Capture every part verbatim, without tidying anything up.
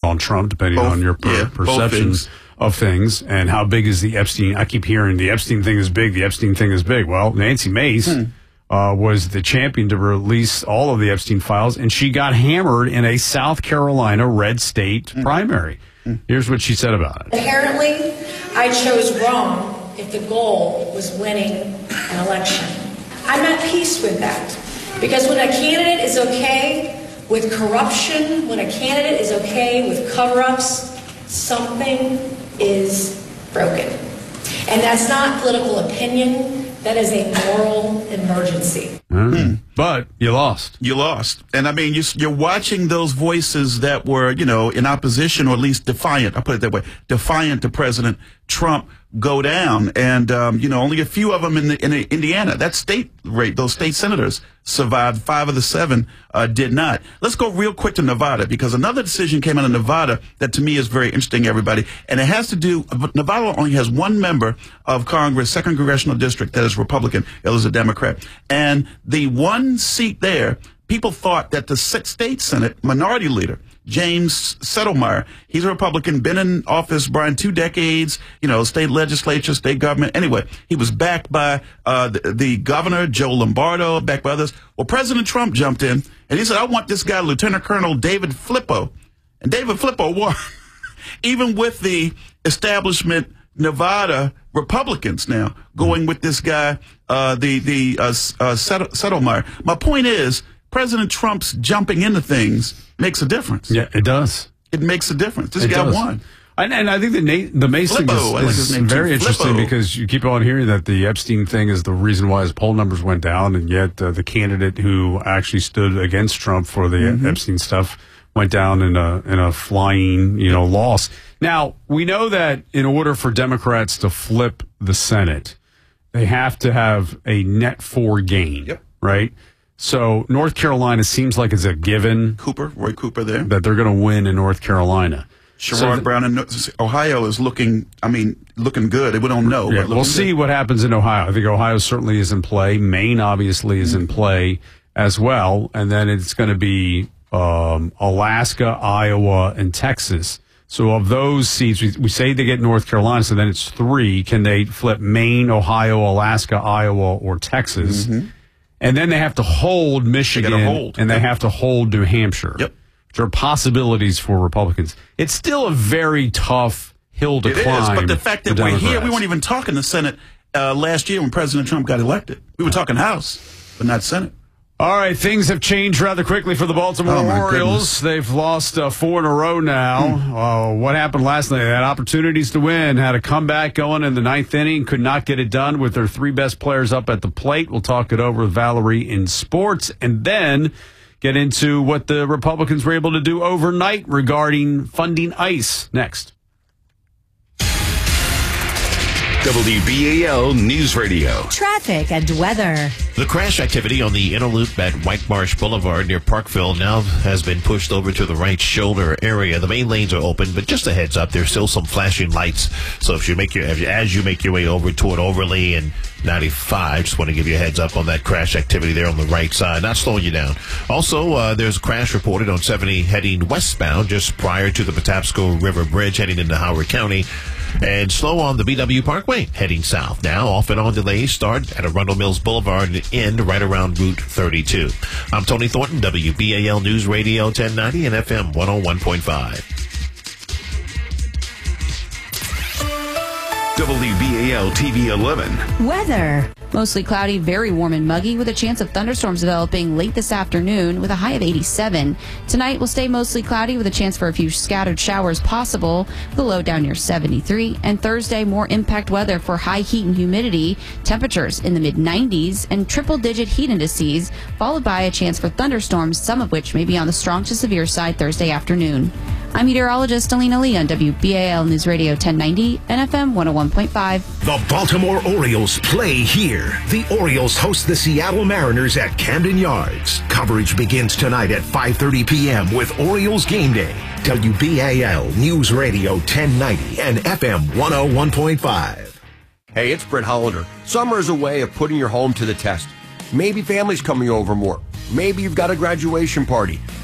on Trump, depending both, on your per- yeah, perceptions things. of things. And how big is the Epstein? I keep hearing the Epstein thing is big. The Epstein thing is big. Well, Nancy Mace hmm. uh, was the champion to release all of the Epstein files, and she got hammered in a South Carolina red state hmm. primary. Hmm. Here's what she said about it. Apparently, I chose wrong if the goal was winning an election. I'm at peace with that. Because when a candidate is okay with corruption, when a candidate is okay with cover-ups, something is broken. And that's not political opinion. That is a moral emergency. Mm-hmm. But you lost. You lost. And I mean, you, you're watching those voices that were, you know, in opposition or at least defiant, I'll put it that way, defiant to President Trump go down. And, um, you know, only a few of them in, the, in the Indiana, that state rate, those state senators survived. Five of the seven uh, did not. Let's go real quick to Nevada, because another decision came out of Nevada that to me is very interesting, everybody. And it has to do, Nevada only has one member of Congress, second congressional district, that is Republican, it was a Democrat. And the one seat there, people thought that the state Senate minority leader, James Settlemeyer, he's a Republican, been in office, Brian, two decades, you know, state legislature, state government. Anyway, he was backed by uh, the, the governor, Joe Lombardo, backed by others. Well, President Trump jumped in, and he said, I want this guy, Lieutenant Colonel David Flippo. And David Flippo won, even with the establishment Nevada Republicans now going with this guy, uh, the, the uh, uh, Settlemeyer. My point is, President Trump's jumping into things makes a difference. Yeah, it does. It makes a difference. This it guy does. won. And, and I think the Na- the Mace thing Flippo, is, is like very too. interesting Flippo. because you keep on hearing that the Epstein thing is the reason why his poll numbers went down, and yet uh, the candidate who actually stood against Trump for the mm-hmm. Epstein stuff went down in a in a flying, you know, loss. Now, we know that in order for Democrats to flip the Senate, they have to have a net four gain, yep. right? So North Carolina seems like it's a given. Cooper, Roy Cooper there. That they're going to win in North Carolina. Sherrod so th- Brown in Ohio is looking, I mean, looking good. We don't know. Yeah, we'll see good. what happens in Ohio. I think Ohio certainly is in play. Maine obviously is mm-hmm. in play as well. And then it's going to be um, Alaska, Iowa, and Texas. So of those seats, we, we say they get North Carolina, so then it's three. Can they flip Maine, Ohio, Alaska, Iowa, or Texas? Mm-hmm. And then they have to hold Michigan, they hold. and yep. they have to hold New Hampshire. Yep. Which are possibilities for Republicans. It's still a very tough hill to it climb. It is, but the fact that we're here, we weren't even talking the Senate uh, last year when President Trump got elected. We were talking House, but not Senate. All right, things have changed rather quickly for the Baltimore oh, Orioles. Goodness. They've lost uh, four in a row now. Hmm. Uh, what happened last night? They had opportunities to win, had a comeback going in the ninth inning, could not get it done with their three best players up at the plate. We'll talk it over with Valerie in sports, and then get into what the Republicans were able to do overnight regarding funding ICE next. W B A L News Radio. Traffic and weather. The crash activity on the inner loop at White Marsh Boulevard near Parkville now has been pushed over to the right shoulder area. The main lanes are open, but just a heads up, there's still some flashing lights. So if you make your as you make your way over toward Overly and ninety-five, just want to give you a heads up on that crash activity there on the right side, not slowing you down. Also, uh, there's a crash reported on seventy heading westbound just prior to the Patapsco River Bridge heading into Howard County. And slow on the B W Parkway heading south. Now, off and on delays start at Arundel Mills Boulevard and end right around Route thirty-two. I'm Tony Thornton, W B A L News Radio ten ninety and F M one oh one point five. W B A L T V eleven. Weather. Mostly cloudy, very warm and muggy with a chance of thunderstorms developing late this afternoon with a high of eighty-seven. Tonight will stay mostly cloudy with a chance for a few scattered showers possible with a low down near seventy-three. And Thursday, more impact weather for high heat and humidity, temperatures in the mid nineties and triple-digit heat indices, followed by a chance for thunderstorms, some of which may be on the strong to severe side Thursday afternoon. I'm meteorologist Alina Lee on W B A L News Radio ten ninety and F M one oh one point five. The Baltimore Orioles play here. The Orioles host the Seattle Mariners at Camden Yards. Coverage begins tonight at five thirty p.m. with Orioles Game Day. W B A L News Radio ten ninety and F M one oh one point five. Hey, it's Brett Hollander. Summer is a way of putting your home to the test. Maybe family's coming over more. Maybe you've got a graduation party.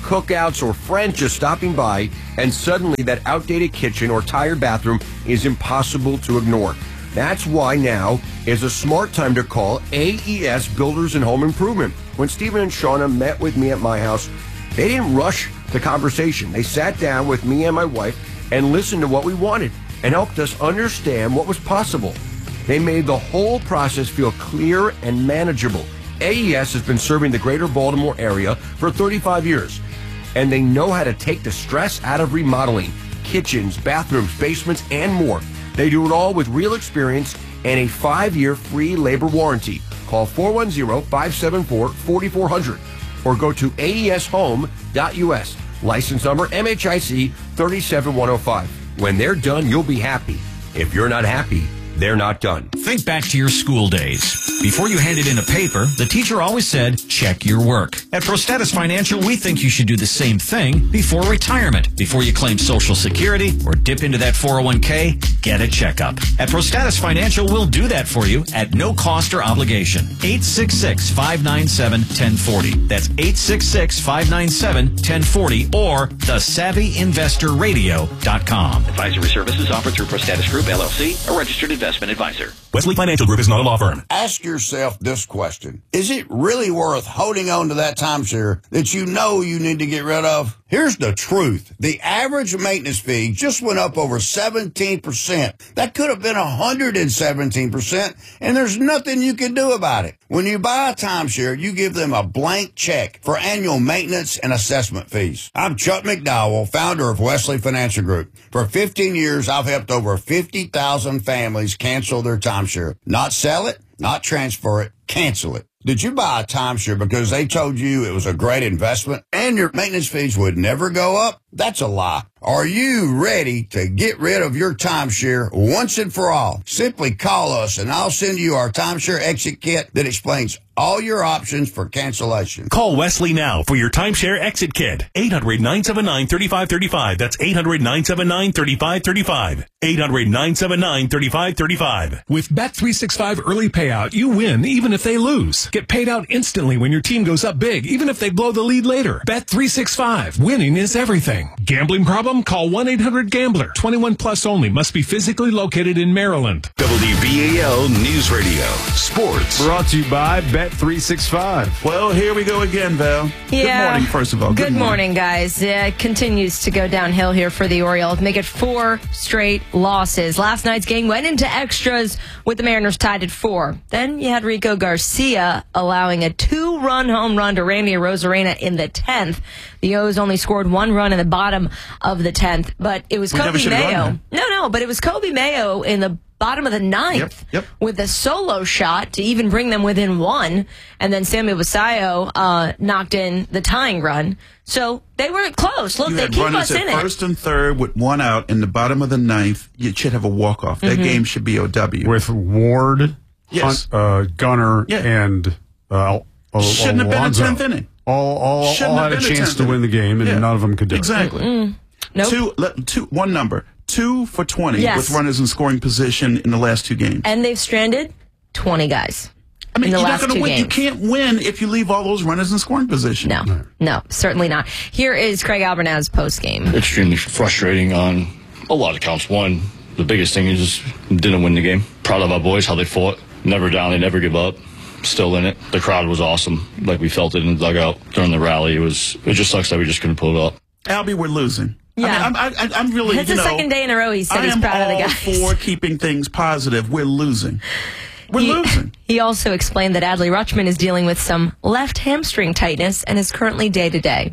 cookouts, or friends just stopping by, and suddenly that outdated kitchen or tired bathroom is impossible to ignore. That's why now is a smart time to call A E S Builders and Home Improvement. When Stephen and Shauna met with me at my house, they didn't rush the conversation. They sat down with me and my wife and listened to what we wanted and helped us understand what was possible. They made the whole process feel clear and manageable. A E S has been serving the greater Baltimore area for thirty-five years, and they know how to take the stress out of remodeling kitchens, bathrooms, basements, and more. They do it all with real experience and a five-year free labor warranty. Call four one zero, five seven four, four four zero zero or go to A E S home dot U S. License number M H I C three seven one zero five. When they're done, you'll be happy. If you're not happy, they're not done. Think back to your school days. Before you handed in a paper, the teacher always said, check your work. At ProStatus Financial, we think you should do the same thing before retirement. Before you claim Social Security or dip into that four oh one k, get a checkup. At ProStatus Financial, we'll do that for you at no cost or obligation. eight six six, five nine seven, one zero four zero. That's eight six six, five nine seven, one zero four zero or the savvy investor radio dot com. Advisory services offered through ProStatus Group, L L C, a registered investment advisor. Wesley Financial Group is not a law firm. Ask yourself this question. Is it really worth holding on to that timeshare that you know you need to get rid of? Here's the truth. The average maintenance fee just went up over seventeen percent. That could have been one hundred seventeen percent, and there's nothing you can do about it. When you buy a timeshare, you give them a blank check for annual maintenance and assessment fees. I'm Chuck McDowell, founder of Wesley Financial Group. For fifteen years, I've helped over fifty thousand families cancel their timeshare. Not sell it, not transfer it, cancel it. Did you buy a timeshare because they told you it was a great investment and your maintenance fees would never go up? That's a lie. Are you ready to get rid of your timeshare once and for all? Simply call us and I'll send you our timeshare exit kit that explains all your options for cancellation. Call Wesley now for your timeshare exit kit. eight hundred, nine seven nine, three five three five. That's eight hundred, nine seven nine, three five three five. eight hundred, nine seven nine, three five three five. With Bet three sixty-five Early Payout, you win even if they lose. Get paid out instantly when your team goes up big, even if they blow the lead later. Bet three sixty-five. Winning is everything. Gambling problem? Call one eight hundred gambler. twenty-one plus only. Must be physically located in Maryland. W B A L News Radio. Sports. Brought to you by Bet three sixty-five. Well, here we go again, Val. Yeah. Good morning, first of all. Good, Good morning. morning, guys. Yeah, it continues to go downhill here for the Orioles. Make it four straight losses. Last night's game went into extras with the Mariners tied at four. Then you had Rico Garcia allowing a two-run home run to Randy Arozarena in the tenth. The O's only scored one run in the bottom of the tenth, but it was We never Kobe should've Mayo. won No, no, but it was Kobe Mayo in the bottom of the ninth Yep, yep. with a solo shot to even bring them within one, and then Samuel Basayo uh, knocked in the tying run. So they weren't close. Look, You they had keep runners us in at it. first and third with one out in the bottom of the ninth. You should have a walk-off. That Mhm. game should be O W. With Ward, Yes. Hunt, uh, Gunner, Yeah. and uh, Al- Shouldn't have been a Alonzo. tenth inning. All, all, Shouldn't all have had a been a chance tenth to win the inning. game, and Yeah. none of them could do Exactly. Mm-mm. Nope. Two, let- two, one number. Two for twenty Yes. with runners in scoring position in the last two games. And they've stranded twenty guys I mean, in the you're last not going two to win. games. You can't win if you leave all those runners in scoring position. No, no, certainly not. Here is Craig Albernaz post game. Extremely frustrating on a lot of counts. One, the biggest thing is just didn't win the game. Proud of our boys, how they fought. Never down, they never give up. Still in it. The crowd was awesome. Like we felt it in the dugout during the rally. It was. It just sucks that we just couldn't pull it up. Albie, we're losing. Yeah. I mean, I'm, I, I'm really, It's you the know, second day in a row he said I he's am proud of the all guys. for keeping things positive. We're losing. We're He- losing. He also explained that Adley Rutschman is dealing with some left hamstring tightness and is currently day to day.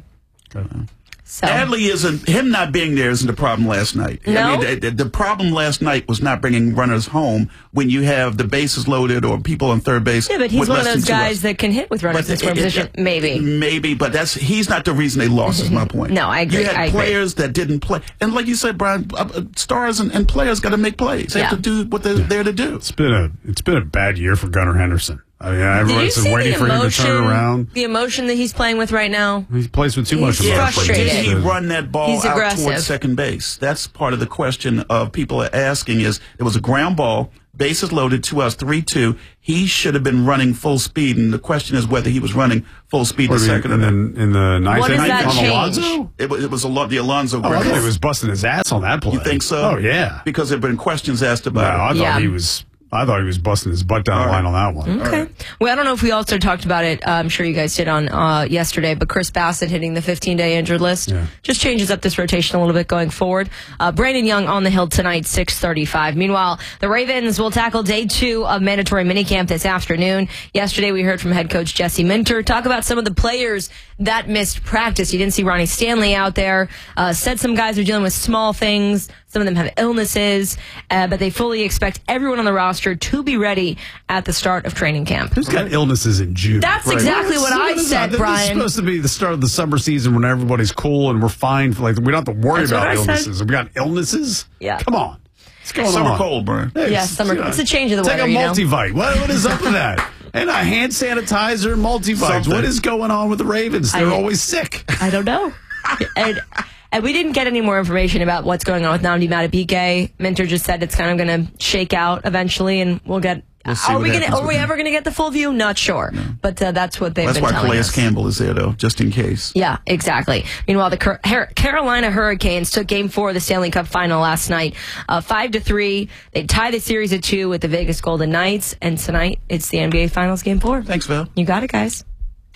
So Adley isn't, him not being there isn't the problem last night. No? I mean, the, the problem last night was not bringing runners home when you have the bases loaded or people on third base. yeah, but he's with one of less those than two guys outs. that can hit with runners in But scoring it- it- position. Maybe. Maybe, but that's he's not the reason they lost, is my point. No, I agree. You had I agree. players that didn't play. And like you said, Brian, uh, uh, stars and, and players got to make plays. They have Yeah. to do what they're there to do. It's been a it's been a bad year for Gunnar Henderson. I mean, Did you everyone's see waiting the for him to emotion, turn around. the emotion that he's playing with right now? He plays with too He's much emotion. frustrated. Did he run that ball He's out aggressive. towards second base? That's part of the question of people are asking is, it was a ground ball bases loaded, two outs, three two. He should have been running full speed, and the question is whether he was running full speed the second. And then in the ninth What does inning that on change? Alonso? It was, it was a lot, the Alonso. Oh, I thought he was busting his ass on that play. You think so? Oh, yeah. Because there have been questions asked No, about I it. thought Yeah. he was. I thought he was busting his butt down the line on that one. Okay. Well, I don't know if we also talked about it. Uh, I'm sure you guys did on uh, yesterday, but Chris Bassett hitting the fifteen-day injured list Yeah. just changes up this rotation a little bit going forward. Uh, Brandon Young on the hill tonight, six thirty-five. Meanwhile, the Ravens will tackle day two of mandatory minicamp this afternoon. Yesterday, we heard from head coach Jesse Minter talk about some of the players that missed practice. You didn't see Ronnie Stanley out there. Uh, said some guys are dealing with small things. Some of them have illnesses, uh, but they fully expect everyone on the roster to be ready at the start of training camp. Who's got illnesses in June? That's exactly what I is said, that? Brian. This is supposed to be the start of the summer season when everybody's cool and we're fine. Like we don't have to worry That's what about I said. illnesses. We got illnesses. Yeah. Come on. What's going Summer on? cold, Brian. Hey, Yeah, summer. you know, It's a change of the take weather. a you know? multivite. What, what is up with that? And a hand sanitizer, multivites. Something. What is going on with the Ravens? They're I- always sick. I don't know. and, and we didn't get any more information about what's going on with Nnamdi Madubuike. Minter just said it's kind of going to shake out eventually, and we'll get. We'll see are what we gonna, happens Are with we him. ever going to get the full view? Not sure, but uh, that's what they've That's been why telling Calais us. Campbell is there, though, just in case. Yeah, exactly. Meanwhile, the Car- Har- Carolina Hurricanes took Game Four of the Stanley Cup Final last night, uh, five to three. They tied the series at two with the Vegas Golden Knights, and tonight it's the N B A Finals Game Four. Thanks, Val. You got it, guys.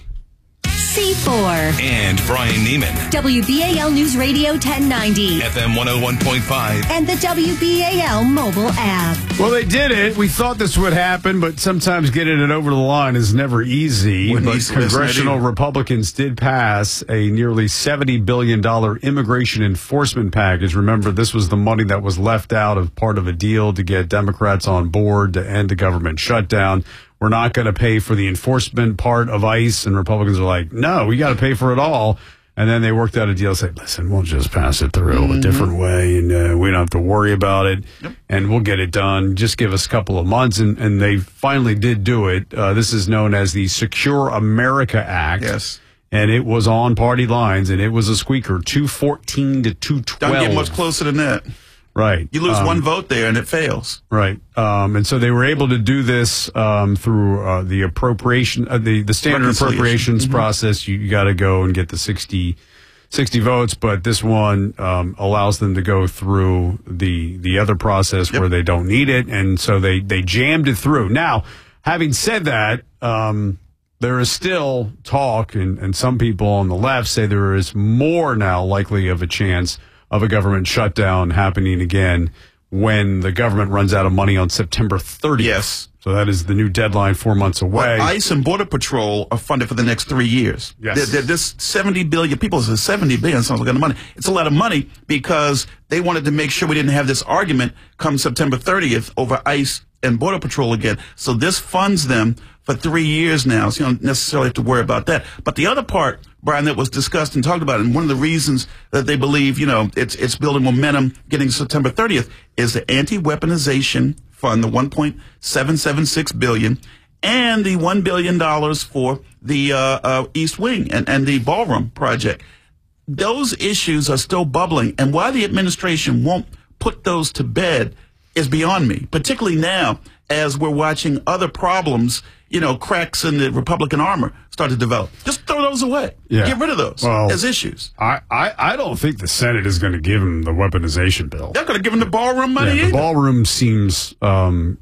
C four. And Brian Neiman. W B A L News Radio ten ninety. F M one oh one point five. And the W B A L mobile app. Well, they did it. We thought this would happen, but sometimes getting it over the line is never easy. Wouldn't But easy last night congressional either. Republicans did pass a nearly seventy billion dollars immigration enforcement package. Remember, this was the money that was left out of part of a deal to get Democrats on board to end the government shutdown. We're not going to pay for the enforcement part of ICE. And Republicans are like, no, we got to pay for it all. And then they worked out a deal, say, listen, we'll just pass it through Mm-hmm. a different way, and uh, we don't have to worry about it, and we'll get it done. Just give us a couple of months, and, and they finally did do it. Uh, this is known as the Secure America Act. Yes. And it was on party lines, and it was a squeaker, two fourteen to two twelve. Don't get much closer than that. Right. You lose Um, one vote there, and it fails. Right. Um, and so they were able to do this um, through uh, the appropriation, uh, the, the standard Reconciliation. appropriations Mhm. process. You, you got to go and get the sixty, sixty votes, but this one um, allows them to go through the the other process where they don't need it. And so they, they jammed it through. Now, having said that, um, there is still talk, and, and some people on the left say there is more now likely of a chance of a government shutdown happening again when the government runs out of money on September thirtieth. Yes. So that is the new deadline, four months away. But ICE and Border Patrol are funded for the next three years. Yes. They're, they're this seventy billion, people say seventy billion sounds like a lot of money. It's a lot of money because they wanted to make sure we didn't have this argument come September thirtieth over ICE and Border Patrol again. So this funds them for three years now. So you don't necessarily have to worry about that. But the other part, Brian, that was discussed and talked about, and one of the reasons that they believe, you know, it's it's building momentum getting September thirtieth is the anti-weaponization fund, the one point seven seven six billion dollars, and the one billion dollars for the uh, uh, East Wing and, and the Ballroom project. Those issues are still bubbling, and why the administration won't put those to bed is beyond me, particularly now as we're watching other problems, you know, cracks in the Republican armor start to develop. Just throw those away. Yeah. Get rid of those Well, as issues. I, I, I don't think the Senate is going to give him the weaponization bill. They're going to give them the ballroom money Yeah, the either. ballroom seems um,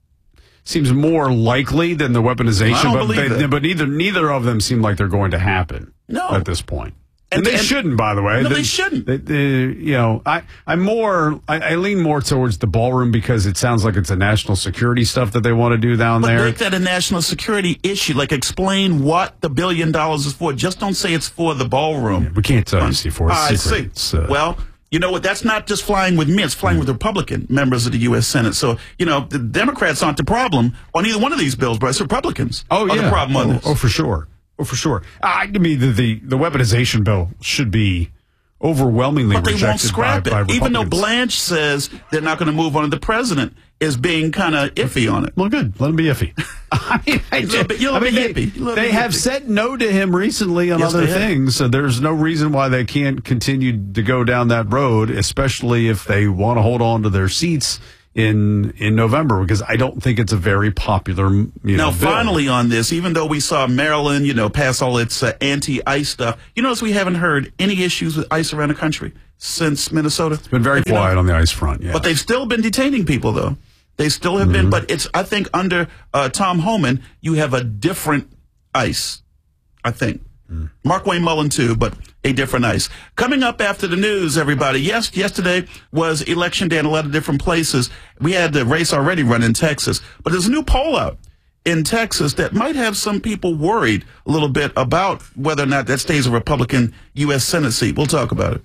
seems more likely than the weaponization, I don't but, believe they, that. but neither neither of them seem like they're going to happen No. at this point. And, And- they and- shouldn't, by the way. No, they shouldn't. They, they, you know, I, I'm more, I, I lean more towards the ballroom because it sounds like it's a national security stuff that they want to do down But there. make that a national security issue. Like, explain what the billion dollars is for. Just don't say it's for the ballroom. We can't tell you, C four. It's I secret. see. It's, uh, well, you know what? That's not just flying with me. It's flying with Republican members of the U S Senate. So, you know, the Democrats aren't the problem on either one of these bills, but it's Republicans Oh, are yeah. the problem on oh, this. oh, for sure. Oh, for sure. I I mean, the, the, the weaponization bill should be overwhelmingly But they rejected won't scrap by, by it. Even though Republicans. Blanche says they're not going to move on it, the president is being kind of iffy on it. Well, good. Let him be iffy. I mean, I, A little bit- you're a I little mean, bit they, hippie. You're a little they bit have hippie. said no to him recently on Yes, other they have. things, so there's no reason why they can't continue to go down that road, especially if they want to hold on to their seats in in November, because I don't think it's a very popular, you know, Now, bill. finally on this, even though we saw Maryland, you know, pass all its uh, anti-ICE stuff, you notice we haven't heard any issues with ICE around the country since Minnesota. It's been very you quiet know? on the ICE front, yeah. But they've still been detaining people, though. They still have Mm-hmm. been, but it's, I think, under uh, Tom Homan, you have a different ICE, I think. Mm. Mark Wayne Mullen, too, but a different ICE. Coming up after the news, everybody. Yes, yesterday was election day in a lot of different places. We had the race already run in Texas, but there's a new poll out in Texas that might have some people worried a little bit about whether or not that stays a Republican U S Senate seat. We'll talk about it.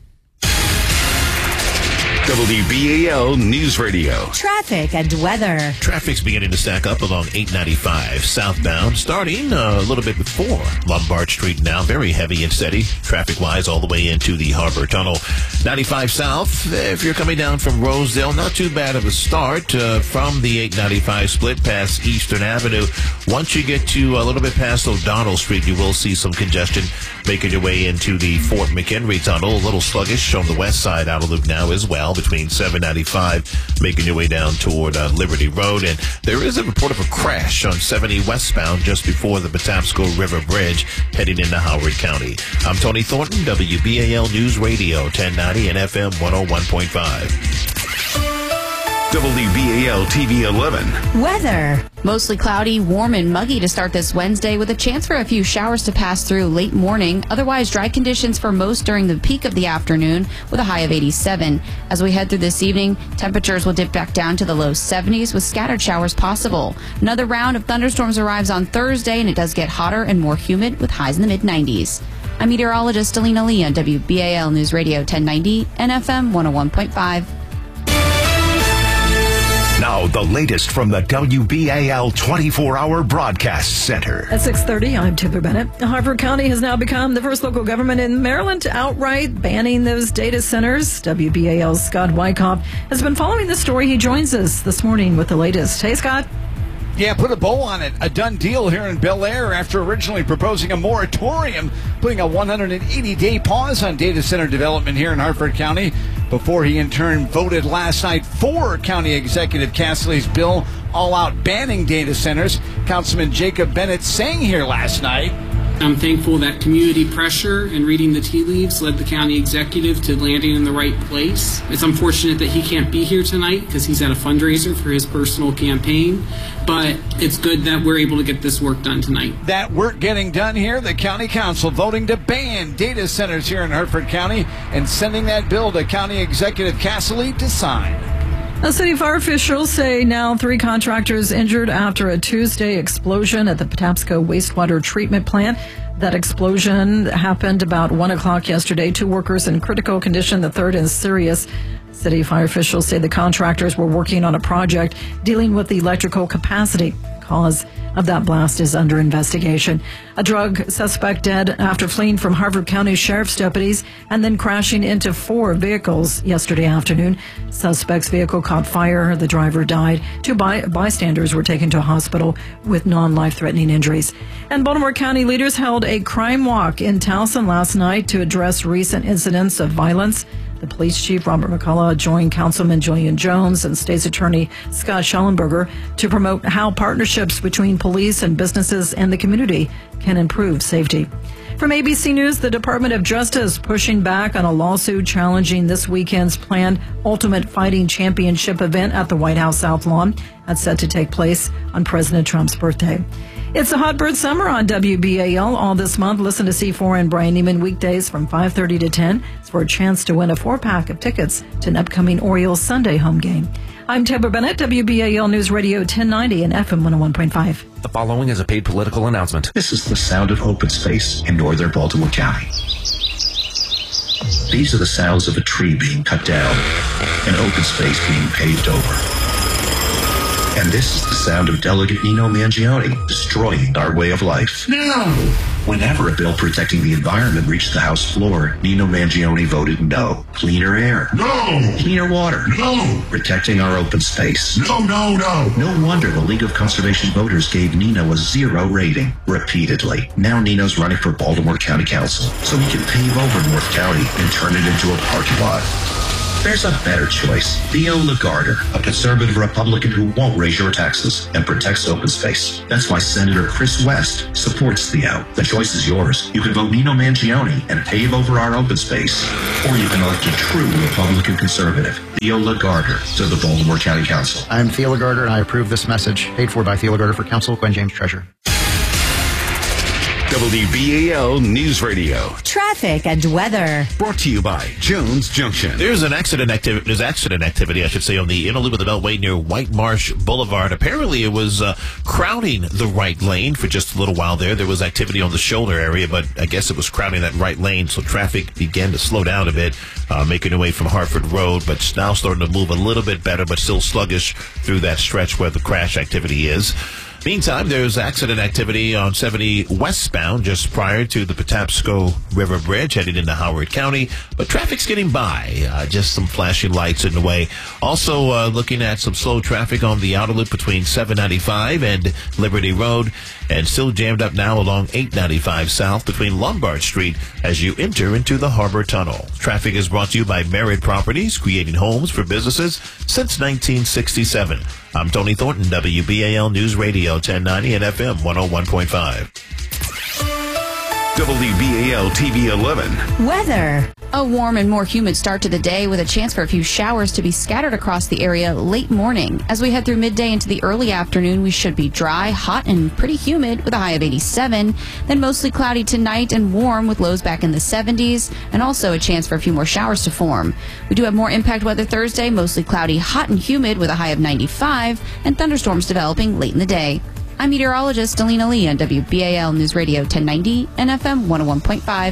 W B A L News Radio. Traffic and weather. Traffic's beginning to stack up along eight ninety-five southbound, starting uh, a little bit before Lombard Street now. Very heavy and steady, traffic-wise, all the way into the Harbor Tunnel. ninety-five south, if you're coming down from Rosedale, not too bad of a start uh, from the eight ninety-five split past Eastern Avenue. Once you get to a little bit past O'Donnell Street, you will see some congestion making your way into the Fort McHenry Tunnel. A little sluggish on the west side out of loop now as well, between seven ninety-five, making your way down toward uh, Liberty Road. And there is a report of a crash on seventy westbound just before the Patapsco River Bridge heading into Howard County. I'm Tony Thornton, W B A L News Radio, ten ninety and F M one oh one point five. W B A L T V eleven. Weather. Mostly cloudy, warm, and muggy to start this Wednesday, with a chance for a few showers to pass through late morning. Otherwise, dry conditions for most during the peak of the afternoon, with a high of eighty-seven. As we head through this evening, temperatures will dip back down to the low seventies, with scattered showers possible. Another round of thunderstorms arrives on Thursday, and it does get hotter and more humid, with highs in the mid nineties. I'm meteorologist Alina Lee on W B A L News Radio ten ninety and F M one oh one point five. Now, the latest from the W B A L twenty-four hour Broadcast Center. At six thirty, I'm Tipper Bennett. Harford County has now become the first local government in Maryland to outright banning those data centers. W B A L's Scott Wyckoff has been following the story. He joins us this morning with the latest. Hey, Scott. Yeah, put a bow on it. A done deal here in Bel Air after originally proposing a moratorium, putting a one hundred eighty day pause on data center development here in Harford County, before he in turn voted last night for County Executive Cassidy's bill all out banning data centers. Councilman Jacob Bennett saying here last night, I'm thankful that community pressure and reading the tea leaves led the county executive to landing in the right place. It's unfortunate that he can't be here tonight because he's at a fundraiser for his personal campaign, but it's good that we're able to get this work done tonight. that work getting done here, the county council voting to ban data centers here in Harford County and sending that bill to County Executive Cassidy to sign. Now, city fire officials say now three contractors injured after a Tuesday explosion at the Patapsco wastewater treatment plant. That explosion happened about one o'clock yesterday. Two workers in critical condition. The third is serious. City fire officials say the contractors were working on a project dealing with the electrical capacity. Cause of that blast is under investigation. A drug suspect dead after fleeing from Harford County Sheriff's deputies and then crashing into four vehicles yesterday afternoon. Suspect's vehicle caught fire. The driver died. Two by- bystanders were taken to a hospital with non-life-threatening injuries. And Baltimore County leaders held a crime walk in Towson last night to address recent incidents of violence. The police chief, Robert McCullough, joined Councilman Julian Jones and State's Attorney Scott Schellenberger to promote how partnerships between police and businesses and the community can improve safety. From A B C News, the Department of Justice pushing back on a lawsuit challenging this weekend's planned Ultimate Fighting Championship event at the White House South Lawn. That's set to take place on President Trump's birthday. It's a hot bird summer on W B A L all this month. Listen to C four and Brian Neiman weekdays from five thirty to ten for a chance to win a four-pack of tickets to an upcoming Orioles Sunday home game. I'm Deborah Bennett, W B A L News Radio ten ninety and F M one oh one point five. The following is a paid political announcement. This is the sound of open space in northern Baltimore County. These are the sounds of a tree being cut down, an open space being paved over. And this is the sound of Delegate Nino Mangione destroying our way of life. No! Whenever a bill protecting the environment reached the House floor, Nino Mangione voted no. Cleaner air. No! Cleaner water. No! Protecting our open space. No, no, no! No wonder the League of Conservation Voters gave Nino a zero rating repeatedly. Now Nino's running for Baltimore County Council so he can pave over North County and turn it into a parking lot. There's a better choice. Theo Lagarder, a conservative Republican who won't raise your taxes and protects open space. That's why Senator Chris West supports Theo. The choice is yours. You can vote Nino Mangione and pave over our open space. Or you can elect a true Republican conservative, Theo Lagarder, to the Baltimore County Council. I'm Theo Lagarder, and I approve this message. Paid for by Theo Lagarder for Council, Gwen James, Treasurer. W B A L News Radio. Traffic and weather. Brought to you by Jones Junction. There's an accident activity. There's accident activity, I should say, on the inner loop of the Beltway near White Marsh Boulevard. Apparently, it was uh, crowding the right lane for just a little while there. There was activity on the shoulder area, but I guess it was crowding that right lane, so traffic began to slow down a bit, uh, making away from Hartford Road, but it's now starting to move a little bit better, but still sluggish through that stretch where the crash activity is. Meantime, there's accident activity on seventy westbound just prior to the Patapsco River Bridge heading into Howard County, but traffic's getting by. Uh, just some flashing lights in the way. Also, uh, looking at some slow traffic on the outer loop between seven ninety-five and Liberty Road, and still jammed up now along eight ninety-five south between Lombard Street as you enter into the Harbor Tunnel. Traffic is brought to you by Merritt Properties, creating homes for businesses since nineteen sixty-seven. I'm Tony Thornton, W B A L News Radio, ten ninety and F M one oh one point five. W B A L T V eleven. Weather. A warm and more humid start to the day with a chance for a few showers to be scattered across the area late morning. As we head through midday into the early afternoon, we should be dry, hot, and pretty humid with a high of eighty-seven. Then mostly cloudy tonight and warm with lows back in the seventies, and also a chance for a few more showers to form. We do have more impact weather Thursday, mostly cloudy, hot, and humid with a high of ninety-five, and thunderstorms developing late in the day. I'm meteorologist Alina Lee on W B A L News Radio ten ninety and F M one oh one point five.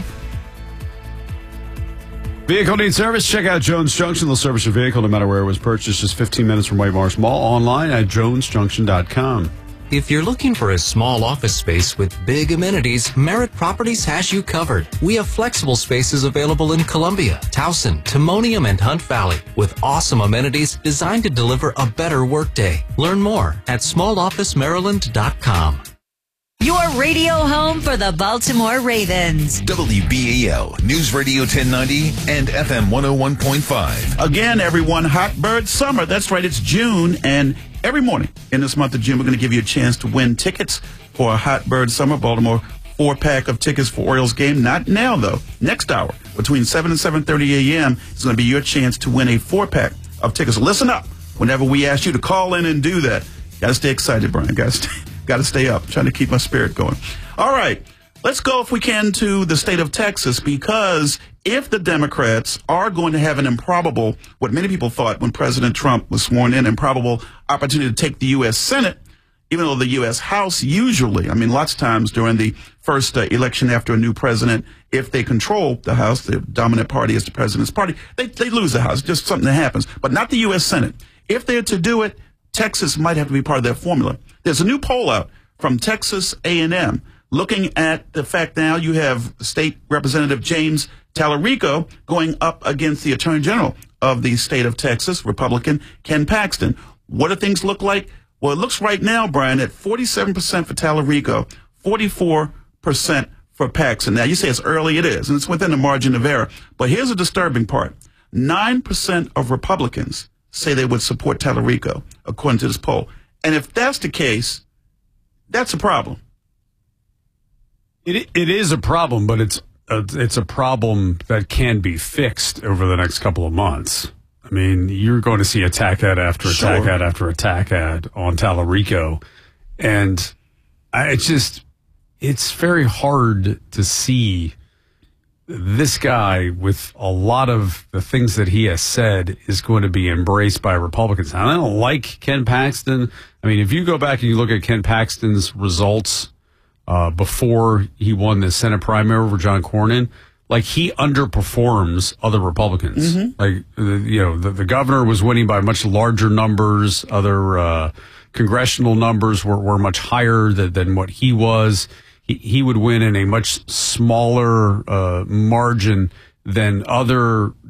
Vehicle needs service? Check out Jones Junction. They'll service your vehicle no matter where it was purchased. Just fifteen minutes from White Marsh Mall. Online at jones junction dot com. If you're looking for a small office space with big amenities, Merritt Properties has you covered. We have flexible spaces available in Columbia, Towson, Timonium, and Hunt Valley with awesome amenities designed to deliver a better workday. Learn more at small office maryland dot com. Your radio home for the Baltimore Ravens. W B A L News Radio ten ninety and F M one oh one point five. Again, everyone, Hot Bird Summer. That's right, it's June, and every morning in this month of June, we're going to give you a chance to win tickets for a Hot Bird Summer Baltimore four-pack of tickets for Orioles game. Not now, though. Next hour, between seven and seven thirty a.m., is going to be your chance to win a four-pack of tickets. Listen up whenever we ask you to call in and do that. Got to stay excited, Brian. Got to stay, got to stay up. I'm trying to keep my spirit going. All right. Let's go, if we can, to the state of Texas, because if the Democrats are going to have an improbable, what many people thought when President Trump was sworn in, improbable opportunity to take the U S Senate, even though the U S House usually, I mean, lots of times during the first uh, election after a new president, if they control the House, the dominant party is the president's party, they, they lose the House. It's just something that happens. But not the U S Senate. If they're to do it, Texas might have to be part of that formula. There's a new poll out from Texas A and M. Looking at the fact now you have State Representative James Tallarico going up against the Attorney General of the state of Texas, Republican Ken Paxton. What do things look like? Well, it looks right now, Brian, at forty-seven percent for Tallarico, forty-four percent for Paxton. Now, you say it's early, it is, and it's within the margin of error. But here's a disturbing part. nine percent of Republicans say they would support Tallarico, according to this poll. And if that's the case, that's a problem. It it is a problem, but it's a, it's a problem that can be fixed over the next couple of months. I mean, you're going to see attack ad after attack Sure. ad after attack ad on Tallarico, and I, it's just it's very hard to see this guy with a lot of the things that he has said is going to be embraced by Republicans. And I don't like Ken Paxton. I mean, if you go back and you look at Ken Paxton's results Uh, before he won the Senate primary over John Cornyn, like he underperforms other Republicans. Mhm. Like, uh, you know, the, the governor was winning by much larger numbers. Other uh, congressional numbers were, were much higher than, than what he was. He, he would win in a much smaller uh, margin than other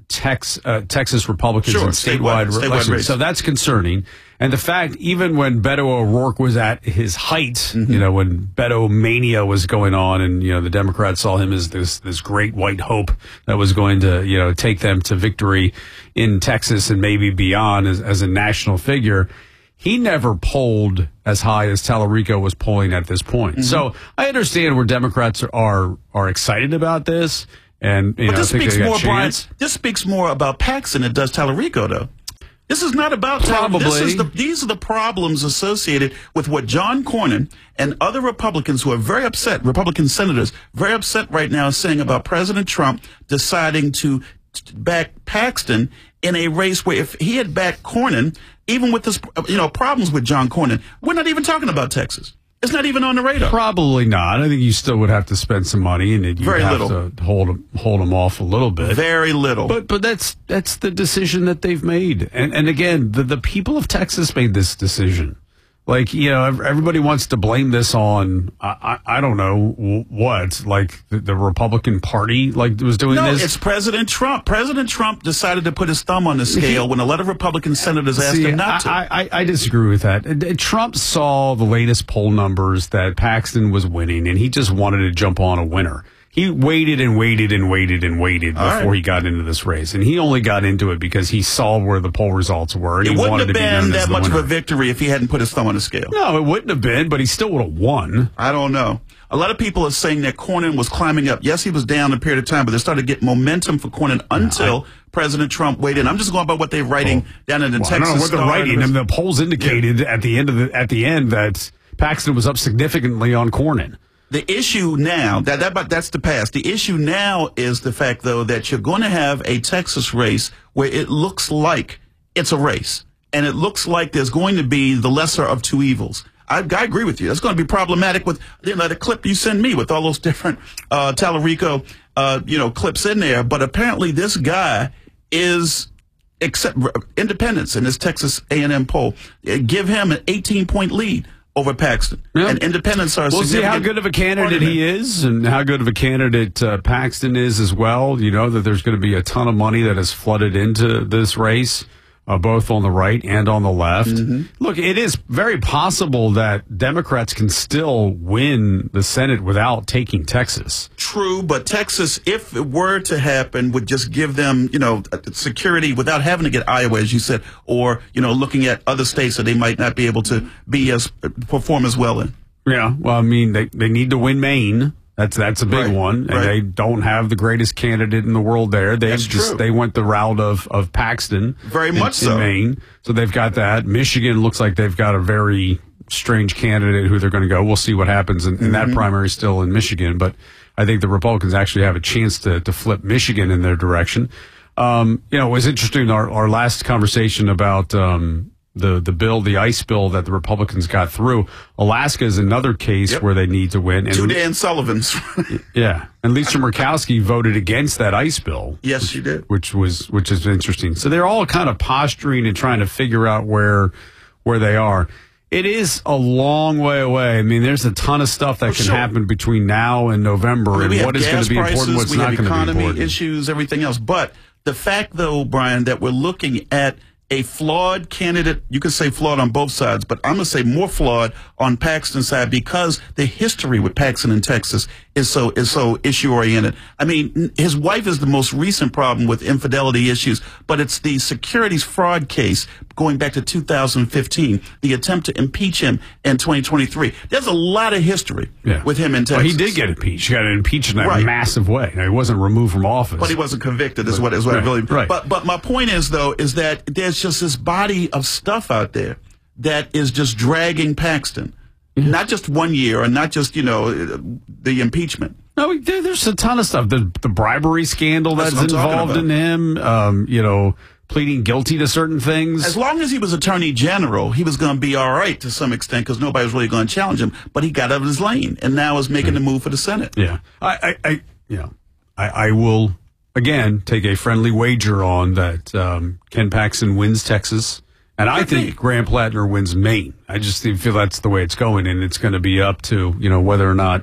Tex, uh, Texas Republicans Sure, in statewide- statewide, statewide elections. race. So that's concerning. And the fact, even when Beto O'Rourke was at his height, Mm-hmm. you know, when Beto mania was going on, and you know the Democrats saw him as this this great white hope that was going to you know take them to victory in Texas and maybe beyond as, as a national figure. He never polled as high as Tallarico was polling at this point. Mm-hmm. So I understand where Democrats are are, are excited about this, and you But know, this think speaks they got more, a Brian. chance. This speaks more about Paxton than it does Tallarico, though. This is not about Probably. This is the, these are the problems associated with what John Cornyn and other Republicans who are very upset, Republican senators, very upset right now, saying about President Trump deciding to back Paxton in a race where if he had backed Cornyn, even with this, you know, problems with John Cornyn, we're not even talking about Texas. It's not even on the radar. Probably not. I think you still would have to spend some money, and you'd Very have little. to hold them, hold them off a little bit. Very little. But but that's that's the decision that they've made. And and again, the the people of Texas made this decision. Like, you know, ev- everybody wants to blame this on, I, I, I don't know w- what, like the, the Republican Party, like was doing No, this. it's President Trump. President Trump decided to put his thumb on the scale when a lot of Republican senators asked See, him not to. I, I, I disagree with that. Uh, Trump saw the latest poll numbers that Paxton was winning, and he just wanted to jump on a winner. He waited and waited and waited and waited All before right. he got into this race, and he only got into it because he saw where the poll results were. And It he wouldn't wanted have to be known been as that the much of winner. a victory if he hadn't put his thumb on the scale. No, it wouldn't have been, but he still would have won. I don't know. A lot of people are saying that Cornyn was climbing up. Yes, he was down a period of time, but they started to get momentum for Cornyn until President Trump weighed in. I'm just going by what they're writing down in the Well, I Texas don't know what they're Star. writing. I mean, the polls indicated at the end of the at the end that Paxton was up significantly on Cornyn. The issue now, that, that but that's the past. The issue now is the fact, though, that you're going to have a Texas race where it looks like it's a race. And it looks like there's going to be the lesser of two evils. I, I agree with you. That's going to be problematic with, you know, the clip you send me with all those different uh, Tallarico, uh, you know, clips in there. But apparently this guy is, except independents in this Texas A and M poll, uh, give him an eighteen-point lead over Paxton. Yeah. And independents are We'll see how significant good of a part candidate of he it. is and how good of a candidate uh, Paxton is as well. You know that there's going to be a ton of money that has flooded into this race, uh, both on the right and on the left. Mm-hmm. Look, it is very possible that Democrats can still win the Senate without taking Texas. True, but Texas, if it were to happen, would just give them, you know, security without having to get Iowa, as you said, or, you know, looking at other states that they might not be able to be as perform as well in. Yeah, well, I mean, they, they need to win Maine. That's that's a big Right, one, and right. they don't have the greatest candidate in the world there. They That's just true. they went the route of of Paxton, Very in, much so. in Maine. So they've got that. Michigan looks like they've got a very strange candidate who they're going to go. We'll see what happens in, in that Mhm. primary still in Michigan, but I think the Republicans actually have a chance to to flip Michigan in their direction. Um, you know, it was interesting our our last conversation about. Um, The the bill, the ICE bill that the Republicans got through. Alaska is another case Yep. where they need to win. And Two Dan Sullivans. yeah, and Lisa Murkowski voted against that ICE bill. Yes, she did. Which was which is interesting. So they're all kind of posturing and trying to figure out where where they are. It is a long way away. I mean, there's a ton of stuff that Oh, can sure. happen between now and November, I mean, and we have what is going gas to be prices, important, what's we not have going to be economy important. issues, everything else. But the fact, though, Brian, that we're looking at a flawed candidate, you could say flawed on both sides, but I'm going to say more flawed on Paxton's side because the history with Paxton in Texas is so is so issue oriented. I mean, his wife is the most recent problem with infidelity issues, but it's the securities fraud case going back to two thousand fifteen, the attempt to impeach him in twenty twenty-three. There's a lot of history Yeah. with him in Texas. Well, he did get impeached. He got impeached in a Right. massive way. Now, he wasn't removed from office. But he wasn't convicted, is what is what Right, I really. right. But but my point is though is that there's just this body of stuff out there that is just dragging Paxton, Mm-hmm. not just one year, and not just you know the impeachment. No, there, there's a ton of stuff. The the bribery scandal That's that's, what I'm talking involved about. in him. Um, you know, pleading guilty to certain things. As long as he was Attorney General, he was going to be all right to some extent because nobody was really going to challenge him. But he got out of his lane and now is making the move for the Senate. Yeah, I, I, I you know, I, I will again take a friendly wager on that. Um, Ken Paxton wins Texas, and I think Graham Plattner wins Maine. I just feel that's the way it's going, and it's going to be up to you know whether or not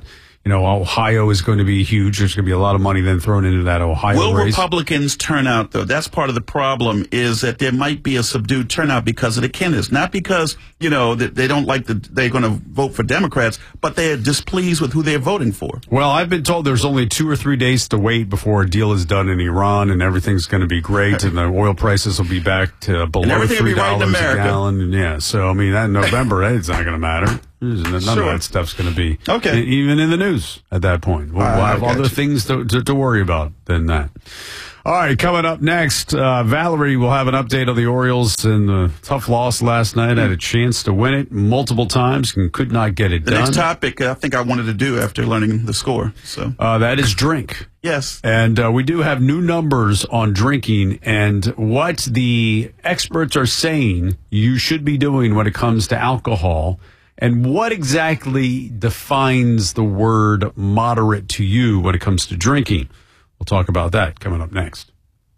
You know, Ohio is going to be huge. There's going to be a lot of money then thrown into that Ohio Will race. Republicans turn out, though? That's part of the problem, is that there might be a subdued turnout because of the candidates. Not because, you know, that they don't like the, they're going to vote for Democrats, but they're displeased with who they're voting for. Well, I've been told there's only two or three days to wait before a deal is done in Iran, and everything's going to be great, and the oil prices will be back to below three dollars right a gallon. And yeah, so, I mean, that in November, it's not going to matter. None Sure. of that stuff's going to be okay. even in the news at that point. We'll, Uh, we'll have I got other you. things to, to, to worry about than that. All right, coming up next, uh, Valerie will have an update on the Orioles and the tough loss last night. Had a chance to win it multiple times and could not get it The done. next topic uh, I think I wanted to do after learning the score. So Uh, that is drink. Yes. And uh, we do have new numbers on drinking and what the experts are saying you should be doing when it comes to alcohol. And what exactly defines the word moderate to you when it comes to drinking? We'll talk about that coming up next.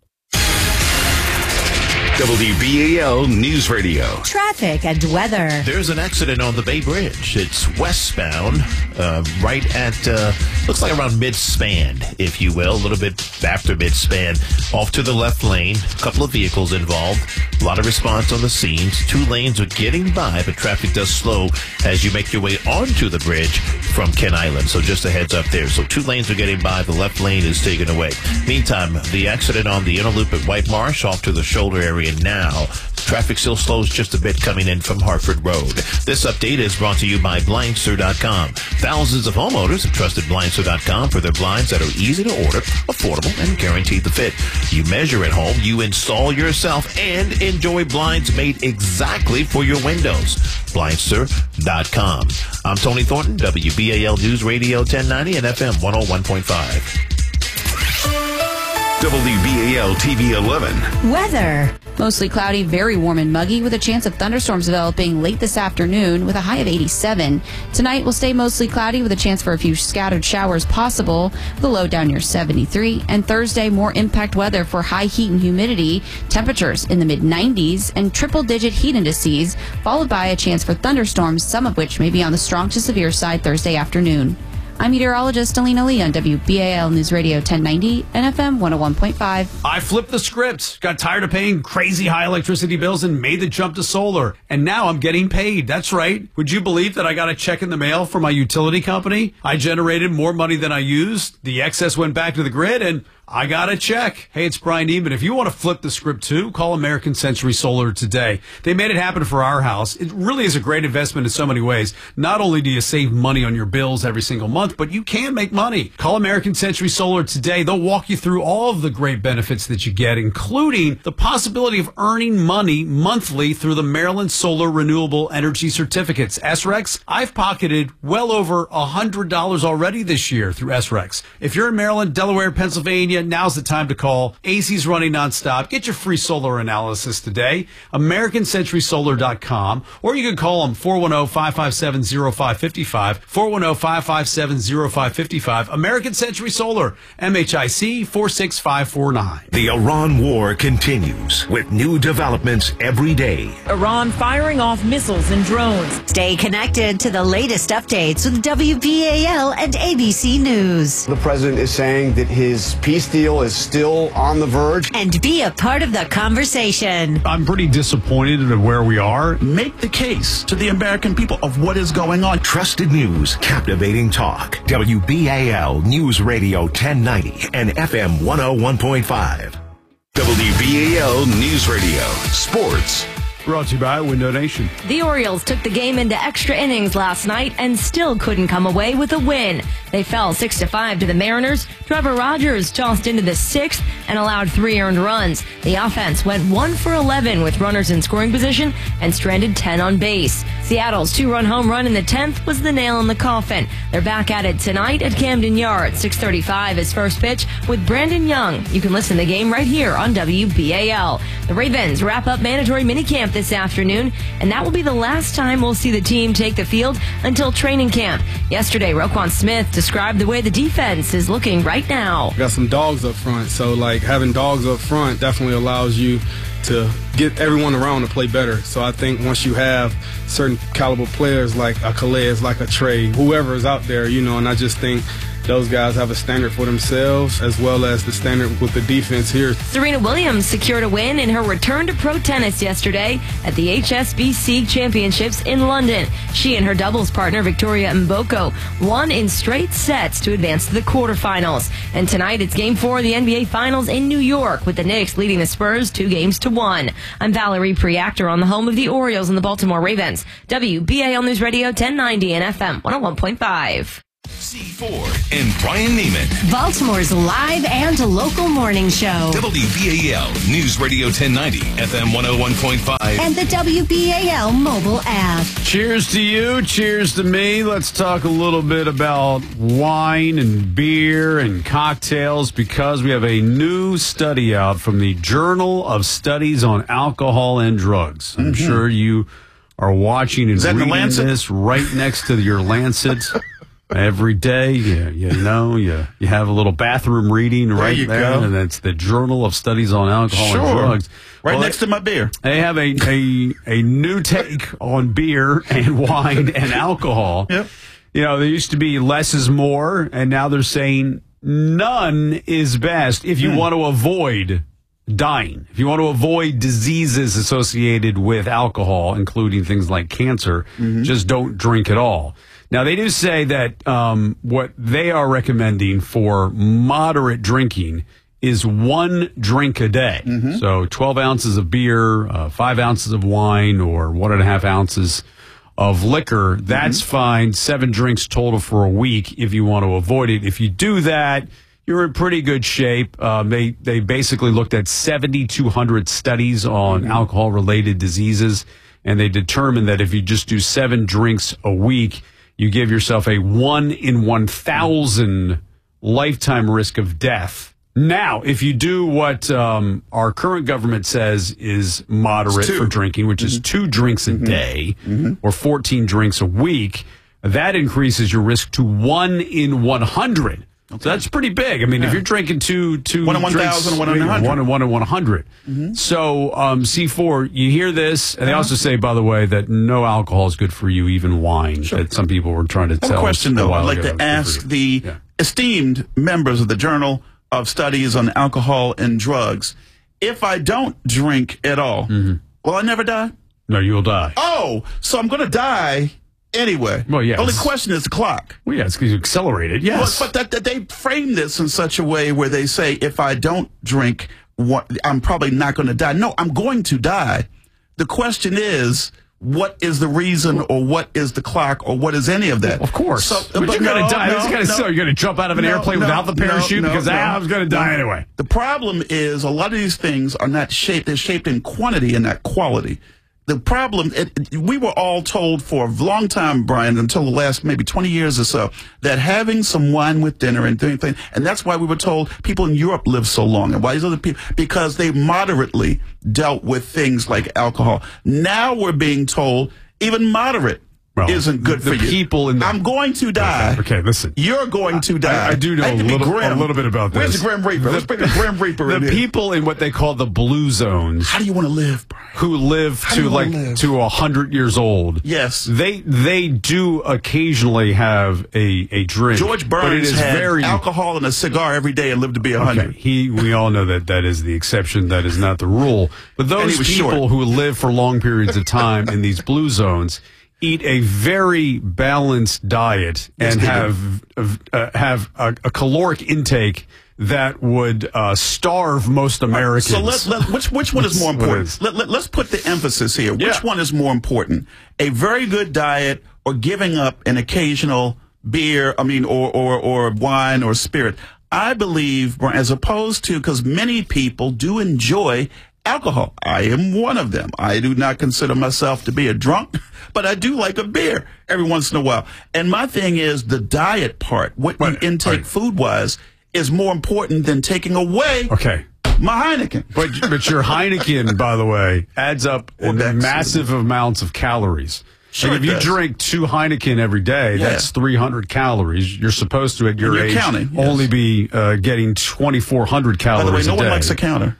W B A L News Radio. Traffic and weather. There's an accident on the Bay Bridge. It's westbound, uh, right at, uh, looks like around mid-span, if you will, a little bit after mid-span. Off to the left lane, a couple of vehicles involved, a lot of response on the scenes. Two lanes are getting by, but traffic does slow as you make your way onto the bridge from Ken Island. So just a heads up there. So two lanes are getting by, the left lane is taken away. Meantime, the accident on the inner loop at White Marsh off to the shoulder area now. Traffic still slows just a bit coming in from Hartford Road. This update is brought to you by Blindster dot com. Thousands of homeowners have trusted Blindster dot com for their blinds that are easy to order, affordable, and guaranteed to fit. You measure at home, you install yourself, and enjoy blinds made exactly for your windows. Blindster dot com. I'm Tony Thornton, W B A L News Radio ten ninety and F M one oh one point five. W B A L T V eleven. Weather. Mostly cloudy, very warm and muggy with a chance of thunderstorms developing late this afternoon with a high of eighty-seven. Tonight will stay mostly cloudy with a chance for a few scattered showers possible with a low down near seventy-three. And Thursday, more impact weather for high heat and humidity, temperatures in the mid nineties and triple digit heat indices, followed by a chance for thunderstorms, some of which may be on the strong to severe side Thursday afternoon. I'm meteorologist Alina Lee on W B A L News Radio ten ninety and F M one oh one point five. I flipped the script, got tired of paying crazy high electricity bills and made the jump to solar. And now I'm getting paid. That's right. Would you believe that I got a check in the mail from my utility company? I generated more money than I used. The excess went back to the grid and I got a check. Hey, it's Brian Eman. If you want to flip the script too, call American Century Solar today. They made it happen for our house. It really is a great investment in so many ways. Not only do you save money on your bills every single month, but you can make money. Call American Century Solar today. They'll walk you through all of the great benefits that you get, including the possibility of earning money monthly through the Maryland Solar Renewable Energy Certificates. S R E Cs, I've pocketed well over one hundred dollars already this year through S R E Cs. If you're in Maryland, Delaware, Pennsylvania, now's the time to call. A C's running nonstop. Get your free solar analysis today. American Century Solar dot com. Or you can call them four one zero, five five seven, zero five five five. four one zero, five five seven, zero five five five. American Century Solar. M H I C four six five four nine. The Iran war continues with new developments every day. Iran firing off missiles and drones. Stay connected to the latest updates with W B A L and A B C News. The president is saying that his peace deal is still on the verge. And be a part of the conversation. I'm pretty disappointed at where we are. Make the case to the American people of what is going on. Trusted news, captivating talk. W B A L News Radio ten ninety and F M one oh one point five. W B A L News Radio. Sports. Brought to you by Window Nation. The Orioles took the game into extra innings last night and still couldn't come away with a win. They fell six to five to the Mariners. Trevor Rogers tossed into the sixth and allowed three earned runs. The offense went one for eleven with runners in scoring position and stranded ten on base. Seattle's two-run home run in the tenth was the nail in the coffin. They're back at it tonight at Camden Yards. six thirty-five is first pitch with Brandon Young. You can listen to the game right here on W B A L. The Ravens wrap up mandatory minicamp this afternoon, and that will be the last time we'll see the team take the field until training camp. Yesterday, Roquan Smith described the way the defense is looking right now. Got some dogs up front, so like having dogs up front definitely allows you to get everyone around to play better. So I think once you have certain caliber players like a Calais, like a Trey, whoever is out there, you know, and I just think those guys have a standard for themselves as well as the standard with the defense here. Serena Williams secured a win in her return to pro tennis yesterday at the H S B C Championships in London. She and her doubles partner Victoria Mboko won in straight sets to advance to the quarterfinals. And tonight it's game four of the N B A Finals in New York with the Knicks leading the Spurs two games to one. I'm Valerie Preactor on the home of the Orioles and the Baltimore Ravens. W B A L News Radio ten ninety and F M one oh one point five. C four and Brian Neiman. Baltimore's live and local morning show. W B A L News Radio ten ninety, F M one oh one point five. And the W B A L mobile app. Cheers to you. Cheers to me. Let's talk a little bit about wine and beer and cocktails because we have a new study out from the Journal of Studies on Alcohol and Drugs. I'm Mm-hmm. sure you are watching and Is that in the reading Lancet? this right next to your Lancet. Every day, you, you know, you, you have a little bathroom reading right you there, go. and it's the Journal of Studies on Alcohol Sure. and Drugs. Right Well, next to my beer. They have a, a, a new take on beer and wine and alcohol. Yep. You know, there used to be less is more, and now they're saying none is best if you Hmm. want to avoid dying. If you want to avoid diseases associated with alcohol, including things like cancer, Mm-hmm. just don't drink at all. Now, they do say that um, what they are recommending for moderate drinking is one drink a day. Mm-hmm. So twelve ounces of beer, uh, five ounces of wine, or one and a half ounces of liquor. That's Mm-hmm. fine. Seven drinks total for a week if you want to avoid it. If you do that, you're in pretty good shape. Um, they, they basically looked at seventy-two hundred studies on Mm-hmm. alcohol-related diseases, and they determined that if you just do seven drinks a week, you give yourself a one in one thousand lifetime risk of death. Now, if you do what um, our current government says is moderate It's two. for drinking, which is two drinks a day or fourteen drinks a week, that increases your risk to one in one hundred. So that's pretty big. I mean, if you're drinking two, two One in one drinks, thousand, one in a hundred. one in one in one hundred. So um, C four, you hear this, and they Uh-huh. also say, by the way, that no alcohol is good for you, even wine. That some people were trying to I have tell a question, us a though. while I'd like ago to it's good for ask you. the esteemed members of the Journal of Studies on Alcohol and Drugs, if I don't drink at all, Mm-hmm. will I never die? No, you'll die. Oh, so I'm going to die anyway. Well, yes. The only question is the clock. Well, yeah, it's because you accelerated. Yes. Well, but that, that they frame this in such a way where they say, if I don't drink, what, I'm probably not going to die. No, I'm going to die. The question is, what is the reason, or what is the clock, or what is any of that? Of course. So, but, you're going to no, die. no, It's gonna, no. so you're going to jump out of an No, airplane no, without the no, parachute no, because no, ah, I was going to die no. anyway. The problem is a lot of these things are not shaped. They're shaped in quantity and not quality. The problem, it, we were all told for a long time, Brian, until the last maybe twenty years or so, that having some wine with dinner and doing things, and that's why we were told people in Europe live so long, and why these other people, because they moderately dealt with things like alcohol. Now we're being told even moderate Well, isn't good the for you. people in the- I'm going to die. Okay, okay, listen. You're going to die. I, I do know I a hate to be little, a grim. little bit about this. Where's the Grim Reaper? Let's bring the Grim Reaper in The here. people in what they call the blue zones. How do you want to live, Brian? Who live How do to you wanna like live? to a hundred years old? Yes. They they do occasionally have a, a drink. George but it Burns is had very alcohol and a cigar every day and lived to be a hundred. Okay, he we all know that that is the exception. That is not the rule. But And those he was people short. who live for long periods of time in these blue zones eat a very balanced diet Yes, and they do. have uh, have a, a caloric intake that would uh, starve most Americans. So let, let, which which one is more What important? is? Let, let, let's put the emphasis here. Which Yeah. one is more important? A very good diet or giving up an occasional beer, I mean, or, or, or wine or spirit? I believe, as opposed to, because many people do enjoy alcohol. I am one of them. I do not consider myself to be a drunk, but I do like a beer every once in a while. And my thing is the diet part, what you intake food-wise, is more important than taking away Okay. my Heineken. But but your Heineken, by the way, adds up in that's- massive amounts of calories. Sure Like if it you does. drink two Heineken every day, Yeah. that's three hundred calories. You're supposed to, at your you're age, counting, yes. only be uh, getting twenty-four hundred By calories the way, no a one day. likes a counter.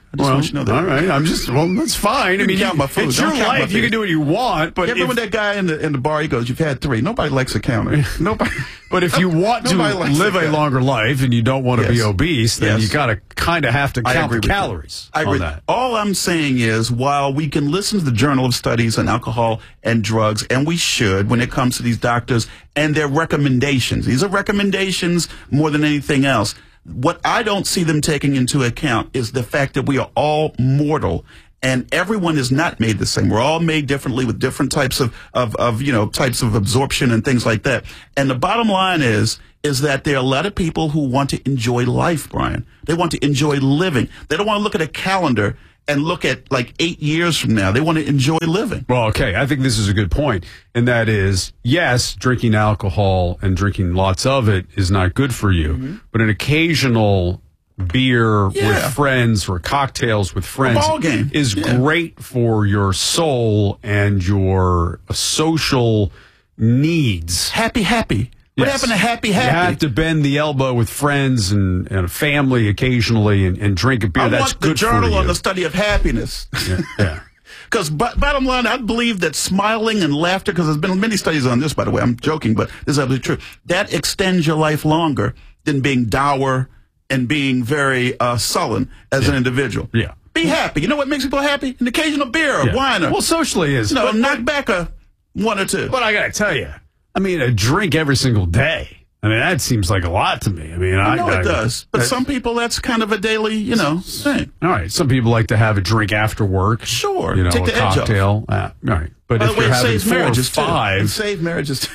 I just well, want you to know that. All right, I'm just well. That's fine. You I mean, can count my food. it's your Don't count my life. You food. can do what you want. But Yeah, remember if, that guy in the in the bar? He goes, "You've had three. Nobody likes a counter. Nobody." But if you want to Nobody likes live that a guy. longer life and you don't want to be Yes. obese, then Yes. you got to kind of have to I count agree the with you. calories I agree. on that. All I'm saying is, while we can listen to the Journal of Studies on Alcohol and Drugs, and we should when it comes to these doctors and their recommendations. These are recommendations more than anything else. What I don't see them taking into account is the fact that we are all mortal. And everyone is not made the same. We're all made differently with different types of, of, of, you know, types of absorption and things like that. And the bottom line is, is that there are a lot of people who want to enjoy life, Brian. They want to enjoy living. They don't want to look at a calendar and look at like eight years from now. They want to enjoy living. Well, okay, I think this is a good point, and that is, yes, drinking alcohol and drinking lots of it is not good for you, Mm-hmm. but an occasional beer Yeah. with friends or cocktails with friends ball game. is Yeah. great for your soul and your social needs. Happy, happy. What Yes. happened to happy, You happy? have to bend the elbow with friends and, and a family occasionally and, and drink a beer. I That's want the good journal for you. on the study of happiness. Yeah, yeah. Because bottom line, I believe that smiling and laughter, because there's been many studies on this, by the way, I'm joking, but this is absolutely true, that extends your life longer than being dour and being very uh, sullen as Yeah. an individual. Yeah. Be happy. You know what makes people happy? An occasional beer or Yeah. wine. Or, Well, socially is. you know, but- knock back a one or two. But I got to tell you, I mean, a drink every single day. I mean, that seems like a lot to me. I mean, I I know I, it does. But that- some people, that's kind of a daily, you know, thing. All right. Some people like to have a drink after work. Sure. You know, Take a the edge off. cocktail. Uh, all right. But By if the way, you're it having saves four or marriages, too. It five, saves marriages.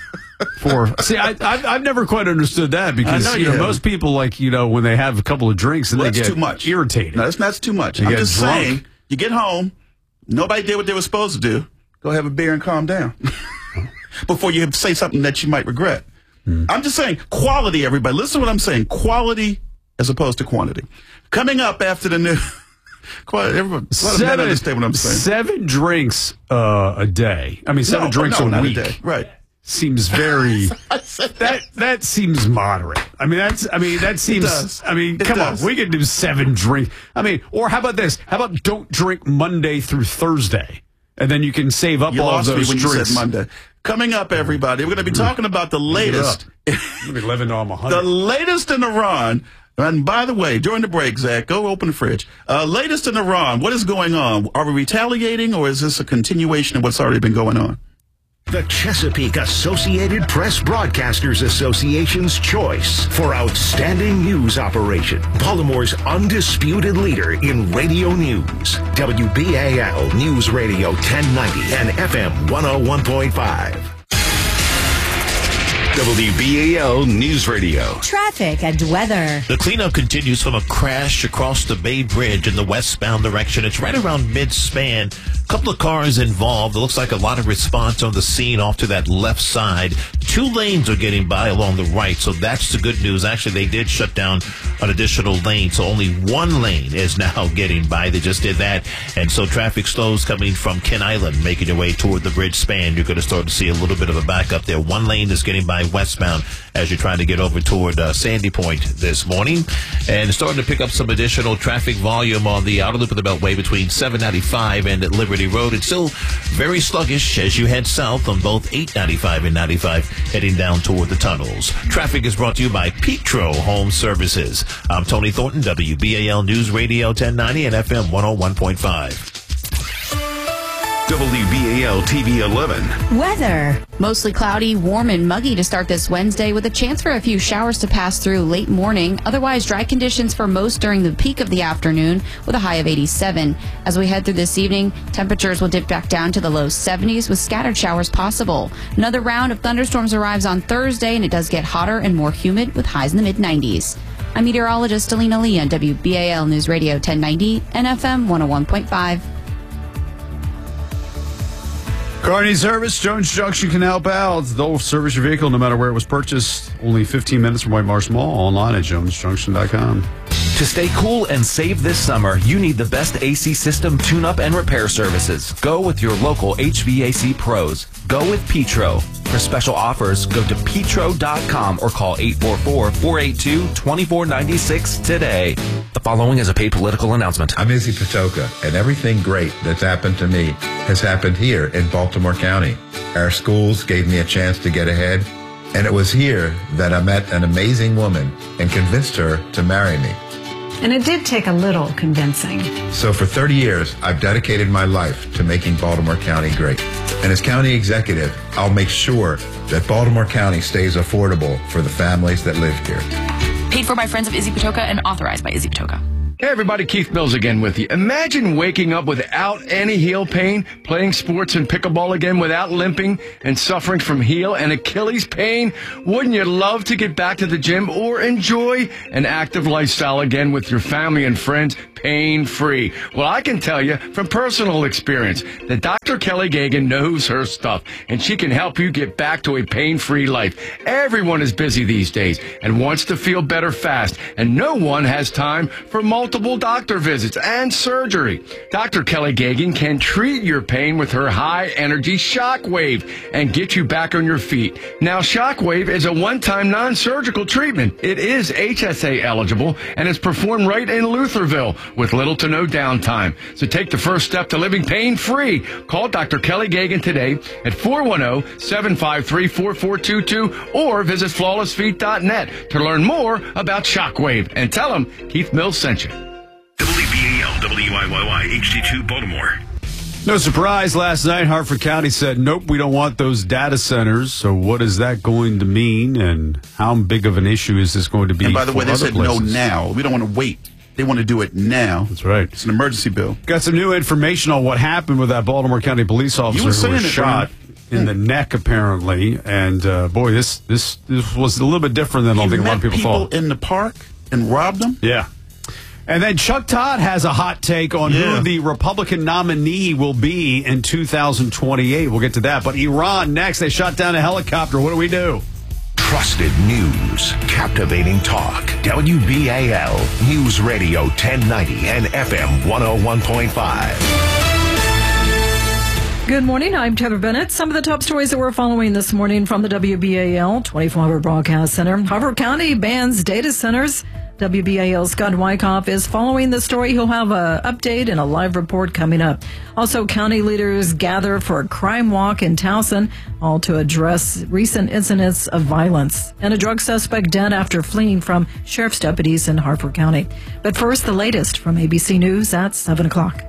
four. See, I, I've, I've never quite understood that because I know you you know haven't. most people like you know when they have a couple of drinks and Well, they that's get too much. irritated. No, that's, that's too much. They I'm get just drunk. saying, you get home, nobody did what they were supposed to do. Go have a beer and calm down before you say something that you might regret. I'm just saying, quality, everybody. Listen to what I'm saying. Quality as opposed to quantity. Coming up after the new... quality, everyone, a lot of men understand what I'm saying. Seven drinks uh, a day. I mean, seven No, drinks no, a not week. a day. Right. Seems very I said that that seems moderate. I mean that's I mean that seems does. I mean It come does. on, we could do seven drinks. I mean, or how about this? How about don't drink Monday through Thursday, and then you can save up You all of lost me those when you drinks. said Monday. Coming up, everybody, we're going to be talking about the latest. We'll be living on a The hundred. latest in Iran. And by the way, during the break, Zach, go open the fridge. Uh, latest in Iran. What is going on? Are we retaliating, or is this a continuation of what's already been going on? The Chesapeake Associated Press Broadcasters Association's choice for outstanding news operation. Baltimore's undisputed leader in radio news. W B A L News Radio ten ninety and F M one oh one point five. W B A L News Radio. Traffic and weather. The cleanup continues from a crash across the Bay Bridge in the westbound direction. It's right around mid-span. A couple of cars involved. It looks like a lot of response on the scene off to that left side. Two lanes are getting by along the right, so that's the good news. Actually, they did shut down an additional lane, so only one lane is now getting by. They just did that, and so traffic slows coming from Ken Island, making your way toward the bridge span. You're going to start to see a little bit of a backup there. One lane is getting by westbound as you're trying to get over toward uh, Sandy Point this morning, and starting to pick up some additional traffic volume on the outer loop of the Beltway between seven ninety-five and at Liberty Road. It's still very sluggish as you head south on both eight ninety-five and ninety-five, heading down toward the tunnels. Traffic is brought to you by Petro Home Services. I'm Tony Thornton, W B A L News Radio ten ninety and F M one oh one point five. W B A L T V eleven. Weather. Mostly cloudy, warm and muggy to start this Wednesday with a chance for a few showers to pass through late morning. Otherwise, dry conditions for most during the peak of the afternoon with a high of eighty-seven. As we head through this evening, temperatures will dip back down to the low seventies with scattered showers possible. Another round of thunderstorms arrives on Thursday, and it does get hotter and more humid with highs in the mid nineties. I'm meteorologist Alina Lee on W B A L News Radio ten ninety and F M one oh one point five. Carney Service, Jones Junction can help out. They'll service your vehicle no matter where it was purchased. Only fifteen minutes from White Marsh Mall. Online at jones junction dot com. To stay cool and save this summer, you need the best A C system tune-up and repair services. Go with your local H V A C pros. Go with Petro. For special offers, go to petro dot com or call eight four four, four eight two, two four nine six today. The following is a paid political announcement. I'm Izzy Patoka, and everything great that's happened to me has happened here in Baltimore County. Our schools gave me a chance to get ahead, and it was here that I met an amazing woman and convinced her to marry me. And it did take a little convincing. So for thirty years, I've dedicated my life to making Baltimore County great. And as county executive, I'll make sure that Baltimore County stays affordable for the families that live here. Paid for by friends of Izzy Patoka and authorized by Izzy Patoka. Hey everybody, Keith Mills again with you. Imagine waking up without any heel pain, playing sports and pickleball again without limping and suffering from heel and Achilles pain. Wouldn't you love to get back to the gym or enjoy an active lifestyle again with your family and friends pain-free? Well, I can tell you from personal experience that Doctor Kelly Gagan knows her stuff, and she can help you get back to a pain-free life. Everyone is busy these days and wants to feel better fast, and no one has time for multiple Multiple doctor visits and surgery. Doctor Kelly Gagan can treat your pain with her high-energy Shockwave and get you back on your feet. Now, Shockwave is a one-time non-surgical treatment. It is H S A eligible and is performed right in Lutherville with little to no downtime. So take the first step to living pain-free. Call Doctor Kelly Gagan today at four one zero, seven five three, four four two two or visit flawless feet dot net to learn more about Shockwave. And tell them Keith Mills sent you. W B A L, W I Y Y, H D two, Baltimore. No surprise, last night Hartford County said, nope, we don't want those data centers. So what is that going to mean, and how big of an issue is this going to be? And by the way, they said places? no now. We don't want to wait. They want to do it now. That's right. It's an emergency bill. Got some new information on what happened with that Baltimore County police officer You were who was saying it, shot Brian. in the neck, apparently. And, uh, boy, this, this this was a little bit different than I He think a lot of met people thought. in the park and robbed them? Yeah. And then Chuck Todd has a hot take on Yeah. who the Republican nominee will be in two thousand twenty-eight. We'll get to that. But Iran next. They shot down a helicopter. What do we do? Trusted news, captivating talk. W B A L News Radio ten ninety and F M one oh one point five. Good morning. I'm Heather Bennett. Some of the top stories that we're following this morning from the W B A L twenty-four hour Broadcast Center. Hartford County bans data centers. W B A L's Scott Wyckoff is following the story. He'll have an update and a live report coming up. Also, county leaders gather for a crime walk in Towson, all to address recent incidents of violence. And a drug suspect dead after fleeing from sheriff's deputies in Hartford County. But first, the latest from A B C News at seven o'clock.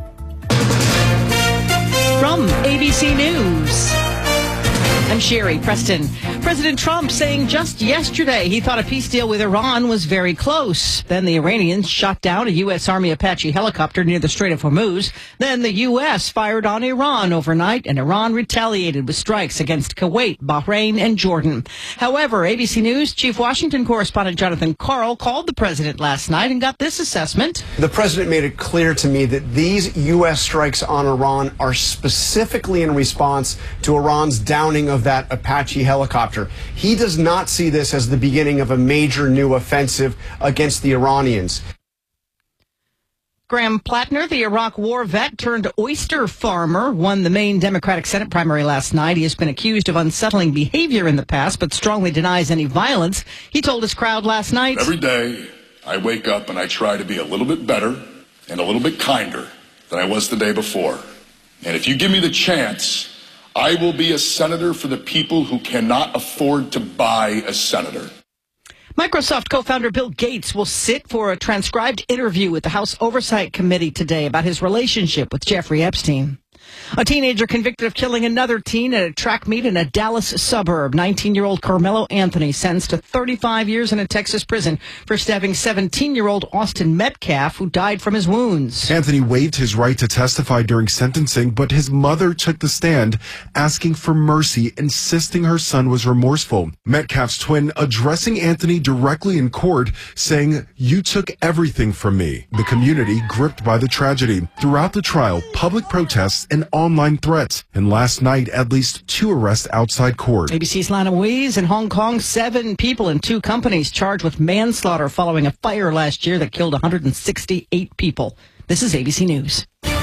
From A B C News, I'm Sherry Preston. President Trump saying just yesterday he thought a peace deal with Iran was very close. Then the Iranians shot down a U S. Army Apache helicopter near the Strait of Hormuz. Then the U S fired on Iran overnight, and Iran retaliated with strikes against Kuwait, Bahrain, and Jordan. However, A B C News Chief Washington correspondent Jonathan Karl called the president last night and got this assessment. The president made it clear to me that these U S strikes on Iran are specifically in response to Iran's downing of that Apache helicopter. He does not see this as the beginning of a major new offensive against the Iranians. Graham Plattner, the Iraq war vet turned oyster farmer, won the Maine Democratic Senate primary last night. He has been accused of unsettling behavior in the past, but strongly denies any violence. He told his crowd last night, "Every day I wake up and I try to be a little bit better and a little bit kinder than I was the day before. And if you give me the chance, I will be a senator for the people who cannot afford to buy a senator." Microsoft co-founder Bill Gates will sit for a transcribed interview with the House Oversight Committee today about his relationship with Jeffrey Epstein. A teenager convicted of killing another teen at a track meet in a Dallas suburb. nineteen-year-old Carmelo Anthony sentenced to thirty-five years in a Texas prison for stabbing seventeen-year-old Austin Metcalf, who died from his wounds. Anthony waived his right to testify during sentencing, but his mother took the stand, asking for mercy, insisting her son was remorseful. Metcalf's twin addressing Anthony directly in court, saying, "You took everything from me." The community gripped by the tragedy. Throughout the trial, public protests and online threats. And last night, at least two arrests outside court. A B C's Lana Weiss in Hong Kong, seven people in two companies charged with manslaughter following a fire last year that killed one hundred sixty-eight people. This is A B C News.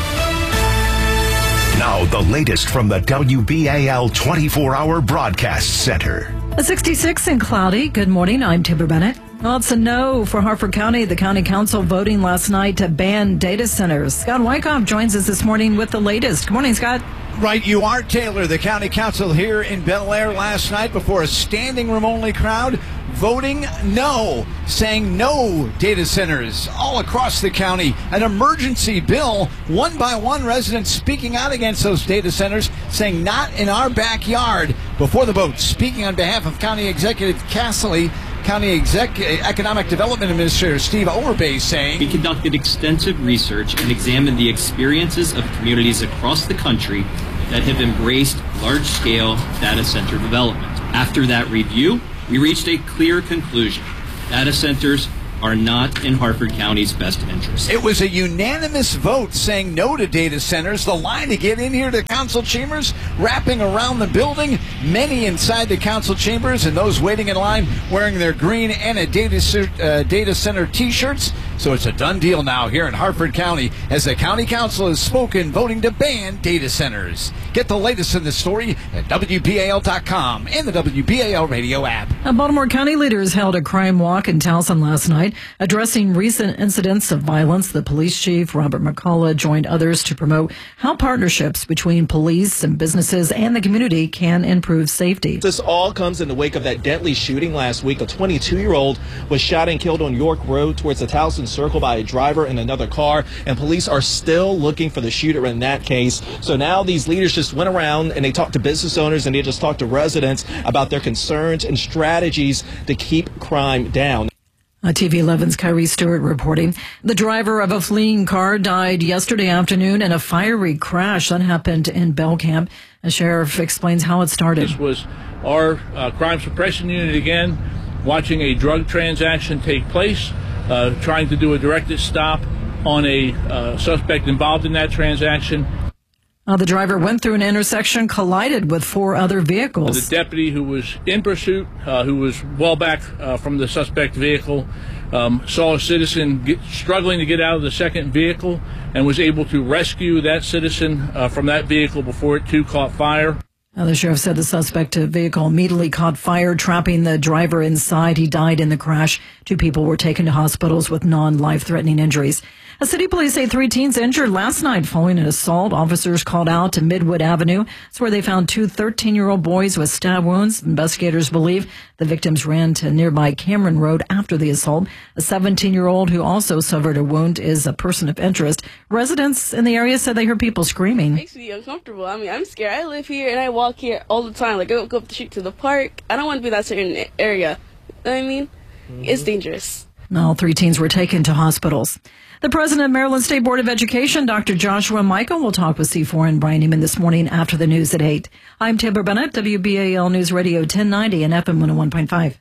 Now, the latest from the W B A L twenty-four hour Broadcast Center. A sixty-six and cloudy. Good morning. I'm Timber Bennett. Well, it's a no for Harford County. The county council voting last night to ban data centers. Scott Wyckoff joins us this morning with the latest. Good morning, Scott. Right, you are, Taylor. The county council here in Bel Air last night before a standing room only crowd voting no, saying no data centers all across the county. An emergency bill, one by one residents speaking out against those data centers, saying not in our backyard. Before the vote, speaking on behalf of County Executive Casserly, County Exec- Economic Development Administrator Steve Overbay saying, we conducted extensive research and examined the experiences of communities across the country that have embraced large-scale data center development. After that review, we reached a clear conclusion. Data centers are not in Harford County's best interest. It was a unanimous vote saying no to data centers. The line to get in here to council chambers, wrapping around the building, many inside the council chambers, and those waiting in line wearing their green and a data, uh, data center T-shirts. So it's a done deal now here in Harford County as the county council has spoken, voting to ban data centers. Get the latest in this story at W B A L dot com and the W B A L radio app. Now, Baltimore County leaders held a crime walk in Towson last night, addressing recent incidents of violence. The police chief, Robert McCullough, joined others to promote how partnerships between police and businesses and the community can improve safety. This all comes in the wake of that deadly shooting last week. A twenty-two-year-old was shot and killed on York Road towards the Towson Circle by a driver in another car, and police are still looking for the shooter in that case. So now these leaders just went around and they talked to business owners and they just talked to residents about their concerns and strategies to keep crime down. Uh, T V eleven's Kyrie Stewart reporting. The driver of a fleeing car died yesterday afternoon in a fiery crash that happened in Belcamp. The sheriff explains how it started. This was our uh, crime suppression unit again, watching a drug transaction take place, uh, trying to do a directed stop on a uh, suspect involved in that transaction. Uh, the driver went through an intersection, collided with four other vehicles. The deputy who was in pursuit, uh, who was well back uh, from the suspect vehicle, um, saw a citizen get, struggling to get out of the second vehicle and was able to rescue that citizen uh, from that vehicle before it too caught fire. Uh, the sheriff said the suspect vehicle immediately caught fire, trapping the driver inside. He died in the crash. Two people were taken to hospitals with non-life-threatening injuries. A city police say three teens injured last night following an assault. Officers called out to Midwood Avenue. It's where they found two thirteen-year-old boys with stab wounds. Investigators believe the victims ran to nearby Cameron Road after the assault. A seventeen-year-old who also suffered a wound is a person of interest. Residents in the area said they heard people screaming. It makes me uncomfortable. I mean, I'm scared. I live here and I walk here all the time. Like, I go up the street to the park. I don't want to be in that certain area. You know what I mean? Mm-hmm. It's dangerous. All three teens were taken to hospitals. The president of Maryland State Board of Education, Doctor Joshua Michael, will talk with C four and Brian Neiman this morning after the news at eight. I'm Taylor Bennett, W B A L News Radio ten ninety and F M one oh one point five.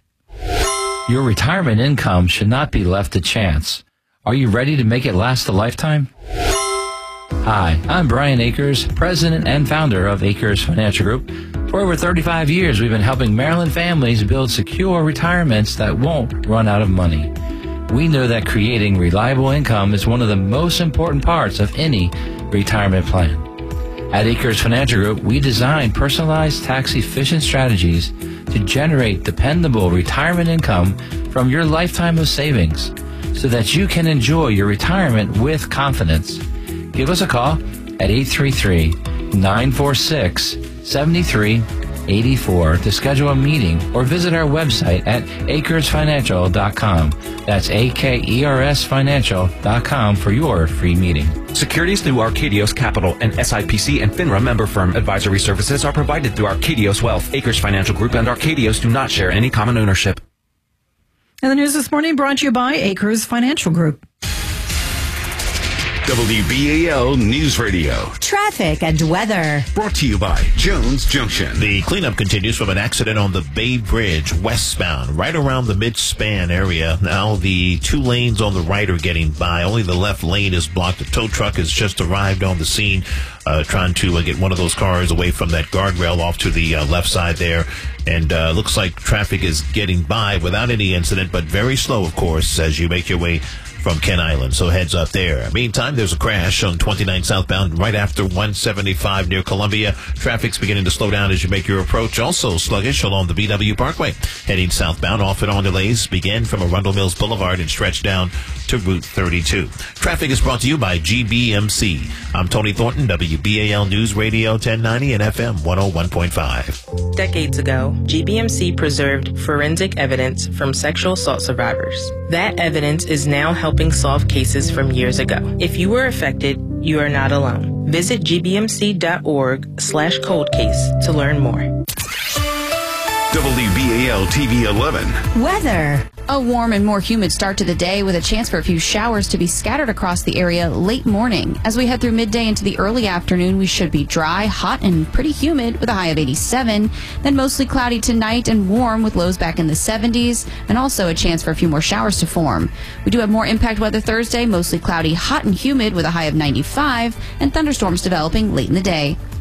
Your retirement income should not be left to chance. Are you ready to make it last a lifetime? Hi, I'm Brian Akers, president and founder of Akers Financial Group. For over thirty-five years, we've been helping Maryland families build secure retirements that won't run out of money. We know that creating reliable income is one of the most important parts of any retirement plan. At Akers Financial Group, we design personalized tax-efficient strategies to generate dependable retirement income from your lifetime of savings so that you can enjoy your retirement with confidence. Give us a call at eight three three, nine four six, seven three eight four to schedule a meeting or visit our website at akers financial dot com. That's A K E R S financial dot com for your free meeting. Securities through Arcadios Capital, an S I P C and FINRA member firm. Advisory services are provided through Arcadios Wealth. Akers Financial Group and Arcadios do not share any common ownership. And the news this morning brought to you by Akers Financial Group. W B A L News Radio. Traffic and weather. Brought to you by Jones Junction. The cleanup continues from an accident on the Bay Bridge westbound, right around the mid-span area. Now the two lanes on the right are getting by. Only the left lane is blocked. The tow truck has just arrived on the scene, uh, trying to uh, get one of those cars away from that guardrail off to the uh, left side there. And uh, looks like traffic is getting by without any incident, but very slow, of course, as you make your way from Kent Island. So heads up there. Meantime, there's a crash on twenty-nine southbound right after one seventy-five near Columbia. Traffic's beginning to slow down as you make your approach. Also sluggish along the B W Parkway. Heading southbound, off and on delays begin from Arundel Mills Boulevard and stretch down to Route thirty-two. Traffic is brought to you by G B M C. I'm Tony Thornton, W B A L News Radio ten ninety and F M one oh one point five. Decades ago, G B M C preserved forensic evidence from sexual assault survivors. That evidence is now helping solve cases from years ago. If you were affected, you are not alone. Visit gbmc.org slash cold case to learn more. W B A L T V eleven. Weather. A warm and more humid start to the day with a chance for a few showers to be scattered across the area late morning. As we head through midday into the early afternoon, we should be dry, hot, and pretty humid with a high of eighty-seven. Then mostly cloudy tonight and warm with lows back in the seventies, and also a chance for a few more showers to form. We do have more impact weather Thursday, mostly cloudy, hot, and humid with a high of ninety-five, and thunderstorms developing late in the day.